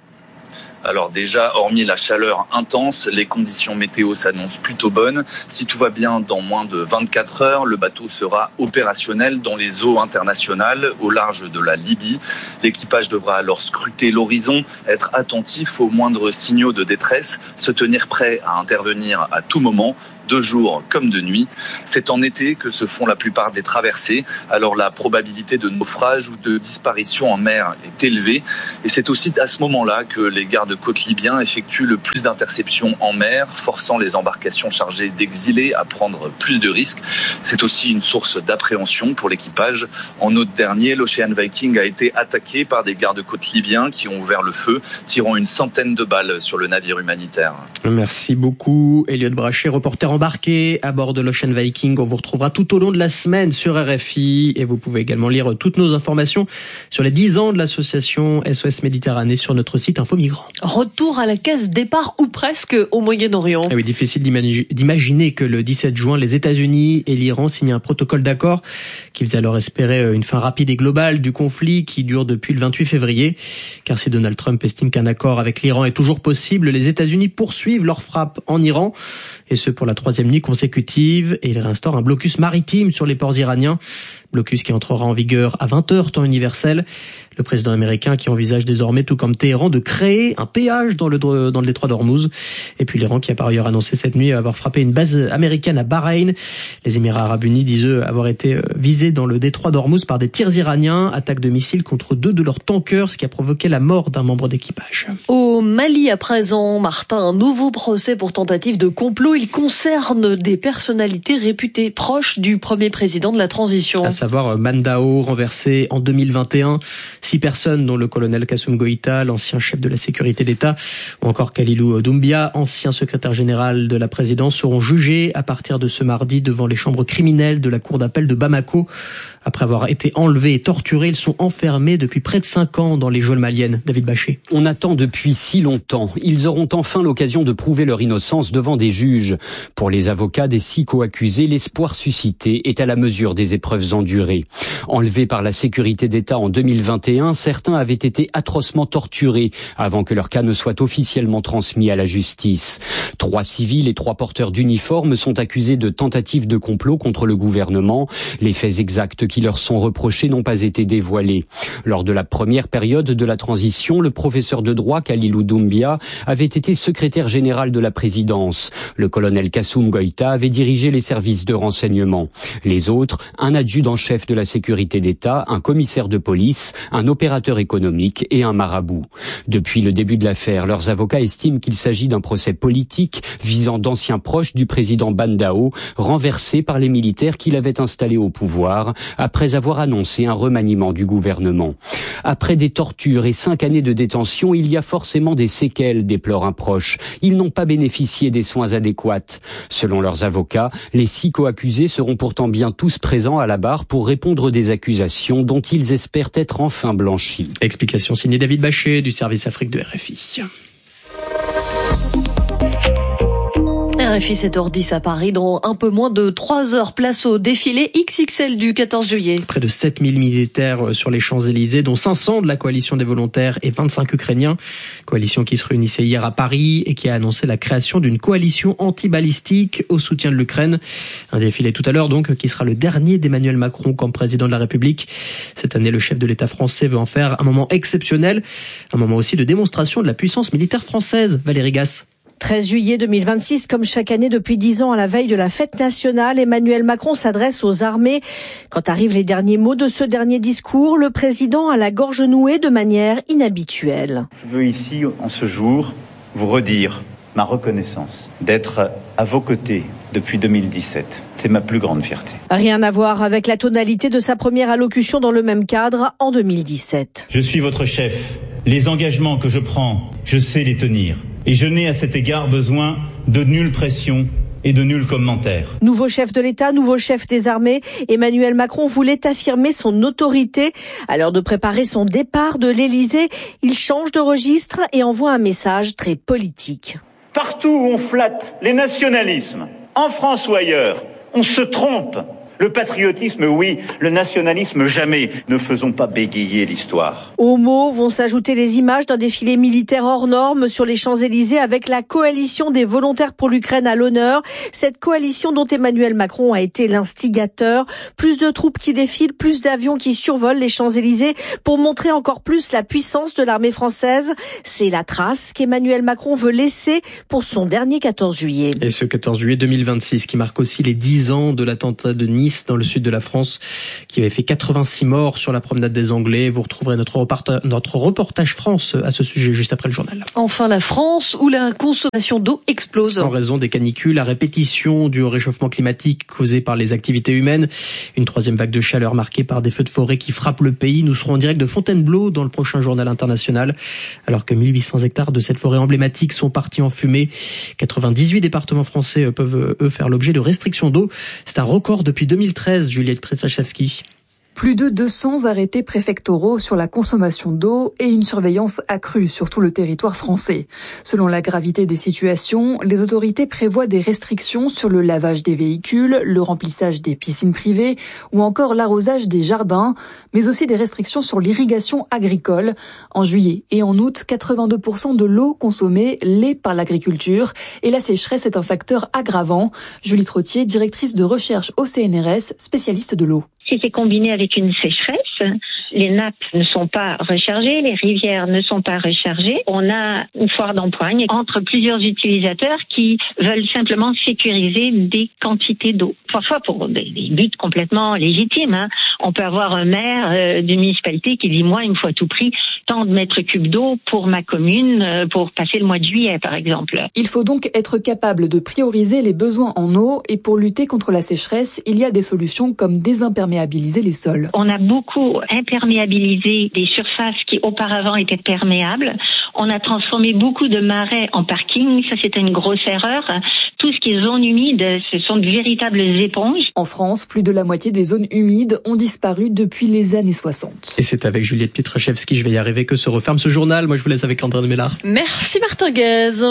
Alors déjà, hormis la chaleur intense, les conditions météo s'annoncent plutôt bonnes. Si tout va bien, dans moins de vingt-quatre heures, le bateau sera opérationnel dans les eaux internationales au large de la Libye. L'équipage devra alors scruter l'horizon, être attentif aux moindres signaux de détresse, se tenir prêt à intervenir à tout moment, de jour comme de nuit. C'est en été que se font la plupart des traversées, alors la probabilité de naufrage ou de disparition en mer est élevée. Et c'est aussi à ce moment-là que les gardes-côtes libyens effectuent le plus d'interceptions en mer, forçant les embarcations chargées d'exilés à prendre plus de risques. C'est aussi une source d'appréhension pour l'équipage. En août dernier, l'Ocean Viking a été attaqué par des gardes-côtes libyens qui ont ouvert le feu, tirant une centaine de balles sur le navire humanitaire. Merci beaucoup, Elliot Brachet, reporter embarqué à bord de l'Ocean Viking. On vous retrouvera tout au long de la semaine sur R F I et vous pouvez également lire toutes nos informations sur les dix ans de l'association S O S Méditerranée sur notre site Info Migrants. Retour à la case départ ou presque au Moyen-Orient. Ah oui, difficile d'imaginer que le dix-sept juin, les États-Unis et l'Iran signent un protocole d'accord qui faisait alors espérer une fin rapide et globale du conflit qui dure depuis le vingt-huit février. Car si Donald Trump estime qu'un accord avec l'Iran est toujours possible, les États-Unis poursuivent leur frappe en Iran et ce pour la troisième nuit consécutive, et il réinstaure un blocus maritime sur les ports iraniens. Blocus qui entrera en vigueur à vingt heures temps universel. Le président américain qui envisage désormais, tout comme Téhéran, de créer un péage dans le, dans le détroit d'Ormuz. Et puis l'Iran qui a par ailleurs annoncé cette nuit avoir frappé une base américaine à Bahreïn. Les Émirats arabes unis disent eux avoir été visés dans le détroit d'Ormuz par des tirs iraniens, attaque de missiles contre deux de leurs tankers, ce qui a provoqué la mort d'un membre d'équipage. Au Mali à présent, Martin, un nouveau procès pour tentative de complot. Il concerne des personnalités réputées proches du premier président de la transition. À savoir Mandao, renversé en deux mille vingt et un. Six personnes, dont le colonel Kassoum Goïta, l'ancien chef de la sécurité d'État, ou encore Kalilou Doumbia, ancien secrétaire général de la présidence, seront jugés à partir de ce mardi devant les chambres criminelles de la cour d'appel de Bamako. Après avoir été enlevés et torturés, ils sont enfermés depuis près de cinq ans dans les geôles maliennes. David Bachet. On attend depuis si longtemps. Ils auront enfin l'occasion de prouver leur innocence devant des juges. Pour les avocats des six co-accusés, l'espoir suscité est à la mesure des épreuves endurées. Enlevés par la sécurité d'État en deux mille vingt et un, certains avaient été atrocement torturés avant que leur cas ne soit officiellement transmis à la justice. Trois civils et trois porteurs d'uniformes sont accusés de tentative de complot contre le gouvernement. Les faits exacts qui leur sont reprochés n'ont pas été dévoilés. Lors de la première période de la transition, le professeur de droit Khalilou Doumbia avait été secrétaire général de la présidence. Le colonel Kassoum Goïta avait dirigé les services de renseignement. Les autres, un adjudant-chef de la sécurité d'État, un commissaire de police, un opérateur économique et un marabout. Depuis le début de l'affaire, leurs avocats estiment qu'il s'agit d'un procès politique visant d'anciens proches du président Bandao, renversés par les militaires qui l'avaient installé au pouvoir après avoir annoncé un remaniement du gouvernement. Après des tortures et cinq années de détention, il y a forcément des séquelles, déplore un proche. Ils n'ont pas bénéficié des soins adéquats. Selon leurs avocats, les six co-accusés seront pourtant bien tous présents à la barre pour répondre des accusations dont ils espèrent être enfin blanchis. Explication signée David Bachet du service Afrique de R F I. R F I sept heures dix à Paris, dans un peu moins de trois heures, place au défilé X X L du quatorze juillet. Près de sept mille militaires sur les Champs-Élysées, dont cinq cents de la coalition des volontaires et vingt-cinq Ukrainiens. Coalition qui se réunissait hier à Paris et qui a annoncé la création d'une coalition anti-balistique au soutien de l'Ukraine. Un défilé tout à l'heure donc, qui sera le dernier d'Emmanuel Macron comme président de la République. Cette année, le chef de l'État français veut en faire un moment exceptionnel, un moment aussi de démonstration de la puissance militaire française. Valérie Gasse. treize juillet deux mille vingt-six, comme chaque année depuis dix ans à la veille de la fête nationale, Emmanuel Macron s'adresse aux armées. Quand arrivent les derniers mots de ce dernier discours, le président a la gorge nouée de manière inhabituelle. Je veux ici, en ce jour, vous redire ma reconnaissance d'être à vos côtés depuis deux mille dix-sept. C'est ma plus grande fierté. Rien à voir avec la tonalité de sa première allocution dans le même cadre en deux mille dix-sept. Je suis votre chef. Les engagements que je prends, je sais les tenir. Et je n'ai à cet égard besoin de nulle pression et de nuls commentaires. Nouveau chef de l'État, nouveau chef des armées, Emmanuel Macron voulait affirmer son autorité. À l'heure de préparer son départ de l'Élysée, il change de registre et envoie un message très politique. Partout où on flatte les nationalismes, en France ou ailleurs, on se trompe. Le patriotisme, oui. Le nationalisme, jamais. Ne faisons pas bégayer l'histoire. Aux mots vont s'ajouter les images d'un défilé militaire hors norme sur les Champs-Élysées avec la coalition des volontaires pour l'Ukraine à l'honneur. Cette coalition dont Emmanuel Macron a été l'instigateur. Plus de troupes qui défilent, plus d'avions qui survolent les Champs-Élysées pour montrer encore plus la puissance de l'armée française. C'est la trace qu'Emmanuel Macron veut laisser pour son dernier quatorze juillet. Et ce quatorze juillet deux mille vingt-six qui marque aussi les dix ans de l'attentat de Nice dans le sud de la France, qui avait fait quatre-vingt-six morts sur la promenade des Anglais. Vous retrouverez notre reportage, notre reportage France à ce sujet juste après le journal. Enfin, la France, où la consommation d'eau explose. En raison des canicules, la répétition du réchauffement climatique causé par les activités humaines, une troisième vague de chaleur marquée par des feux de forêt qui frappent le pays. Nous serons en direct de Fontainebleau dans le prochain journal international, alors que mille huit cents hectares de cette forêt emblématique sont partis en fumée. quatre-vingt-dix-huit départements français peuvent, eux, faire l'objet de restrictions d'eau. C'est un record depuis deux mille treize, Juliette Przetachewski. Plus de deux cents arrêtés préfectoraux sur la consommation d'eau et une surveillance accrue sur tout le territoire français. Selon la gravité des situations, les autorités prévoient des restrictions sur le lavage des véhicules, le remplissage des piscines privées ou encore l'arrosage des jardins, mais aussi des restrictions sur l'irrigation agricole. En juillet et en août, quatre-vingt-deux pour cent de l'eau consommée l'est par l'agriculture et la sécheresse est un facteur aggravant. Julie Trottier, directrice de recherche au C N R S, spécialiste de l'eau. Si c'est combiné avec une sécheresse, les nappes ne sont pas rechargées, les rivières ne sont pas rechargées. On a une foire d'empoigne entre plusieurs utilisateurs qui veulent simplement sécuriser des quantités d'eau. Parfois pour des, des buts complètement légitimes. Hein. On peut avoir un maire euh, d'une municipalité qui dit « moi, il me faut à tout prix tant de mètres cubes d'eau pour ma commune, euh, pour passer le mois de juillet, par exemple. » Il faut donc être capable de prioriser les besoins en eau et pour lutter contre la sécheresse, il y a des solutions comme désimperméabiliser les sols. On a beaucoup imperméabilisé des surfaces qui auparavant étaient perméables. On a transformé beaucoup de marais en parking. Ça, c'était une grosse erreur. Tout ce qui est zone humide, ce sont de véritables éponges. En France, plus de la moitié des zones humides ont disparu depuis les années soixante. Et c'est avec Juliette Pietraszewski, je vais y arriver, que se referme ce journal. Moi, je vous laisse avec André de Mélard. Merci Martin Guez.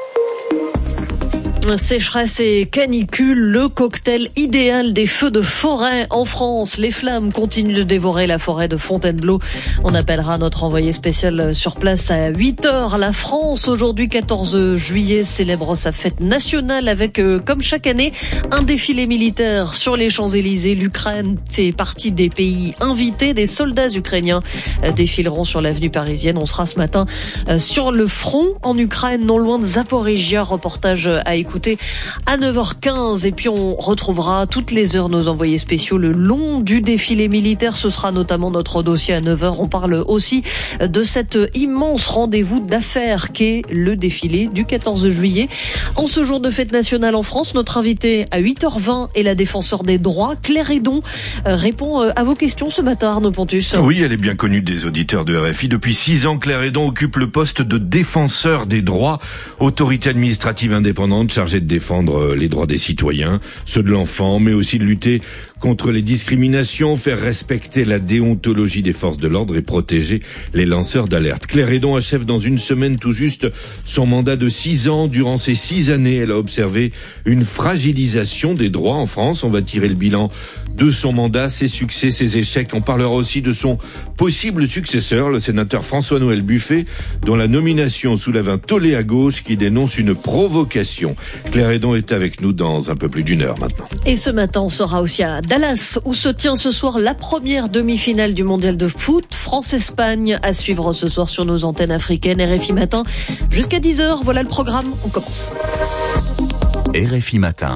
Sécheresse et canicule, le cocktail idéal des feux de forêt en France. Les flammes continuent de dévorer la forêt de Fontainebleau. On appellera notre envoyé spécial sur place à huit heures. La France, aujourd'hui quatorze juillet, célèbre sa fête nationale avec, euh, comme chaque année, un défilé militaire sur les Champs-Élysées. L'Ukraine fait partie des pays invités. Des soldats ukrainiens euh, défileront sur l'avenue parisienne. On sera ce matin euh, sur le front en Ukraine, non loin de Zaporijia. Reportage à écouter à neuf heures quinze, et puis on retrouvera toutes les heures nos envoyés spéciaux le long du défilé militaire. Ce sera notamment notre dossier à neuf heures. On parle aussi de cet immense rendez-vous d'affaires qu'est le défilé du quatorze juillet. En ce jour de fête nationale en France, notre invitée à huit heures vingt est la défenseur des droits. Claire Hédon répond à vos questions ce matin, Arnaud Pontus. Oui, elle est bien connue des auditeurs de R F I. Depuis six ans, Claire Hédon occupe le poste de défenseur des droits, autorité administrative indépendante chargée de défendre les droits des citoyens, ceux de l'enfant, mais aussi de lutter contre les discriminations, faire respecter la déontologie des forces de l'ordre et protéger les lanceurs d'alerte. Claire Hédon achève dans une semaine tout juste son mandat de six ans. Durant ces six années, elle a observé une fragilisation des droits en France. On va tirer le bilan de son mandat, ses succès, ses échecs. On parlera aussi de son possible successeur, le sénateur François-Noël Buffet, dont la nomination soulève un tollé à gauche qui dénonce une provocation. Claire Hédon est avec nous dans un peu plus d'une heure maintenant. Et ce matin, on sera aussi à Dallas, où se tient ce soir la première demi-finale du mondial de foot. France-Espagne à suivre ce soir sur nos antennes africaines. R F I Matin jusqu'à dix heures. Voilà le programme. On commence. R F I Matin.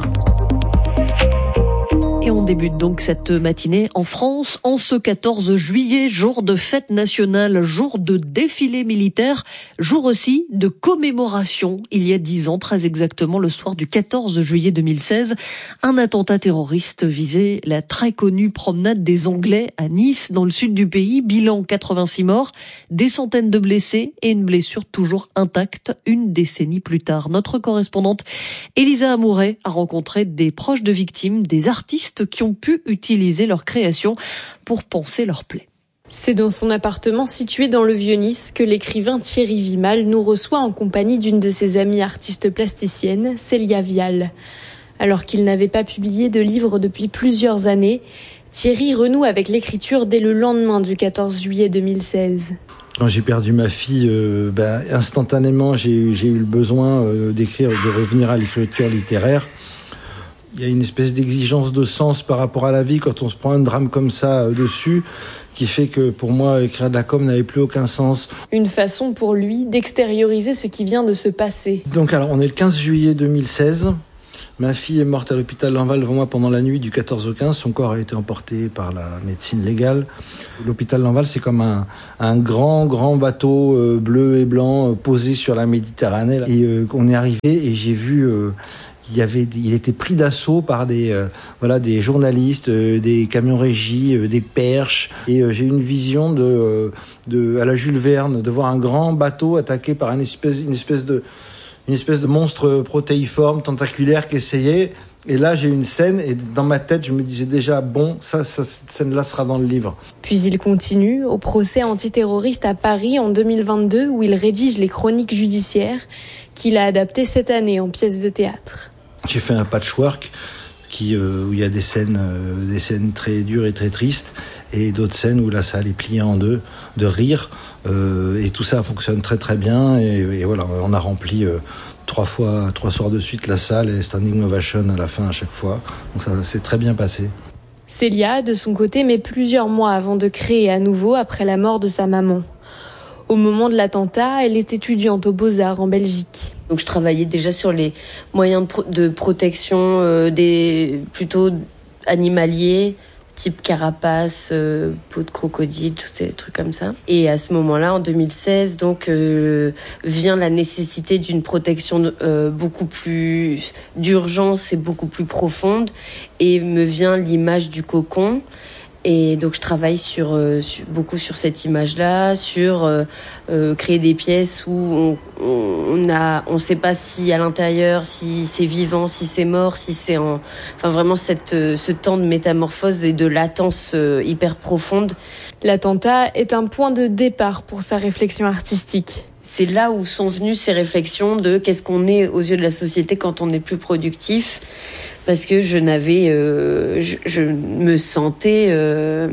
Et on débute donc cette matinée en France, en ce quatorze juillet, jour de fête nationale, jour de défilé militaire, jour aussi de commémoration. Il y a dix ans, très exactement, le soir du quatorze juillet deux mille seize, un attentat terroriste visait la très connue promenade des Anglais à Nice, dans le sud du pays. Bilan quatre-vingt-six morts, des centaines de blessés et une blessure toujours intacte une décennie plus tard. Notre correspondante Elisa Amouret a rencontré des proches de victimes, des artistes qui ont pu utiliser leur création pour panser leur plaie. C'est dans son appartement situé dans le Vieux-Nice que l'écrivain Thierry Vimal nous reçoit en compagnie d'une de ses amies artistes plasticiennes, Célia Vial. Alors qu'il n'avait pas publié de livre depuis plusieurs années, Thierry renoue avec l'écriture dès le lendemain du quatorze juillet deux mille seize. Quand j'ai perdu ma fille, euh, ben, instantanément j'ai, j'ai eu le besoin euh, d'écrire, de revenir à l'écriture littéraire. Il y a une espèce d'exigence de sens par rapport à la vie quand on se prend un drame comme ça euh, dessus, qui fait que pour moi, écrire de la com n'avait plus aucun sens. Une façon pour lui d'extérioriser ce qui vient de se passer. Donc alors, on est le quinze juillet deux mille seize. Ma fille est morte à l'hôpital Lenval devant moi pendant la nuit du quatorze au quinze. Son corps a été emporté par la médecine légale. L'hôpital Lenval, c'est comme un, un grand, grand bateau euh, bleu et blanc euh, posé sur la Méditerranée. Et euh, on est arrivé et j'ai vu... Euh, Il, y avait, il était pris d'assaut par des, euh, voilà, des journalistes, euh, des camions régis, euh, des perches. Et euh, j'ai eu une vision de, euh, de, à la Jules Verne, de voir un grand bateau attaqué par une espèce, une espèce de, une espèce de monstre protéiforme, tentaculaire qui essayait. Et là, j'ai eu une scène et dans ma tête, je me disais déjà, bon, ça, ça, cette scène-là sera dans le livre. Puis il continue au procès antiterroriste à Paris en deux mille vingt-deux où il rédige les chroniques judiciaires qu'il a adaptées cette année en pièces de théâtre. J'ai fait un patchwork qui, euh, où il y a des scènes, euh, des scènes très dures et très tristes et d'autres scènes où la salle est pliée en deux, de rire. Euh, et tout ça fonctionne très très bien. Et, et voilà, on a rempli euh, trois fois, trois soirs de suite la salle et standing ovation à la fin à chaque fois. Donc ça s'est très bien passé. Célia, de son côté, met plusieurs mois avant de créer à nouveau après la mort de sa maman. Au moment de l'attentat, elle est étudiante aux Beaux-Arts en Belgique. Donc je travaillais déjà sur les moyens de, pro- de protection euh, des plutôt animaliers, type carapace, euh, peau de crocodile, tous ces trucs comme ça. Et à ce moment-là, en deux mille seize, donc euh, vient la nécessité d'une protection euh, beaucoup plus d'urgence et beaucoup plus profonde. Et me vient l'image du cocon. Et donc je travaille sur, euh, sur beaucoup sur cette image-là, sur euh, euh, créer des pièces où on on a on sait pas si à l'intérieur, si c'est vivant, si c'est mort, si c'est en enfin vraiment cette ce temps de métamorphose et de latence euh, hyper profonde. L'attentat est un point de départ pour sa réflexion artistique. C'est là où sont venues ces réflexions de qu'est-ce qu'on est aux yeux de la société quand on est plus productif. Parce que je n'avais, euh, je, je me sentais euh,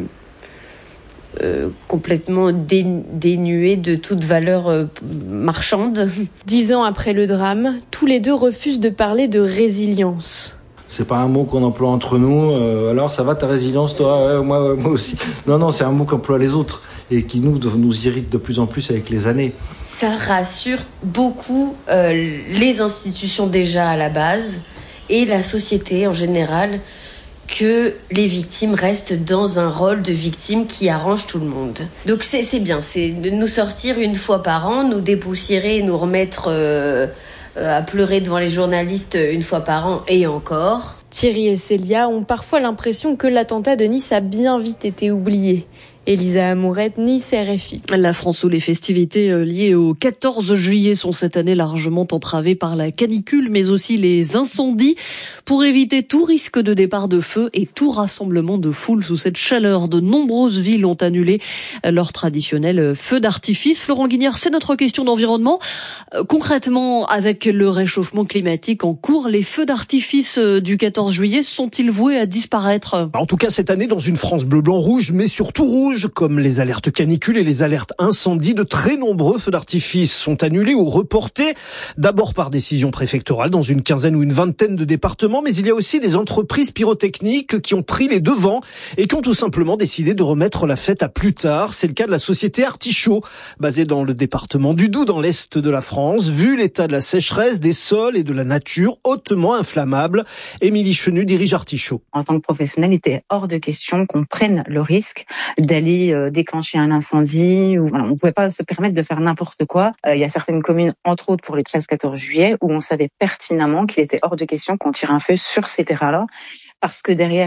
euh, complètement dé, dénuée de toute valeur euh, marchande. Dix ans après le drame, tous les deux refusent de parler de résilience. C'est pas un mot qu'on emploie entre nous. Euh, alors, ça va ta résilience, toi? Ouais, moi, moi aussi. Non, non, c'est un mot qu'emploient les autres et qui nous nous irrite de plus en plus avec les années. Ça rassure beaucoup euh, les institutions déjà à la base. Et la société en général, que les victimes restent dans un rôle de victime qui arrange tout le monde. Donc c'est, c'est bien, c'est de nous sortir une fois par an, nous dépoussiérer et nous remettre euh, euh, à pleurer devant les journalistes une fois par an et encore. Thierry et Célia ont parfois l'impression que l'attentat de Nice a bien vite été oublié. Elisa Amourette, Nice, R F I. La France où les festivités liées au quatorze juillet sont cette année largement entravées par la canicule, mais aussi les incendies. Pour éviter tout risque de départ de feu et tout rassemblement de foule sous cette chaleur, de nombreuses villes ont annulé leur traditionnel feu d'artifice. Florent Guignard, c'est notre question d'environnement. Concrètement, avec le réchauffement climatique en cours, les feux d'artifice du quatorze juillet sont-ils voués à disparaître? En tout cas, cette année, dans une France bleu, blanc, rouge, mais surtout rouge, comme les alertes canicules et les alertes incendies, de très nombreux feux d'artifice sont annulés ou reportés, d'abord par décision préfectorale dans une quinzaine ou une vingtaine de départements, mais il y a aussi des entreprises pyrotechniques qui ont pris les devants et qui ont tout simplement décidé de remettre la fête à plus tard. C'est le cas de la société Artichaut, basée dans le département du Doubs, dans l'est de la France. Vu l'état de la sécheresse, des sols et de la nature hautement inflammables, Émilie Chenu dirige Artichaut. En tant que professionnel, il était hors de question qu'on prenne le risque d'aller déclencher un incendie. Ou, voilà, on ne pouvait pas se permettre de faire n'importe quoi. Euh, il y a certaines communes, entre autres pour les treize quatorze juillet, où on savait pertinemment qu'il était hors de question qu'on tire un feu sur ces terrains-là, parce que derrière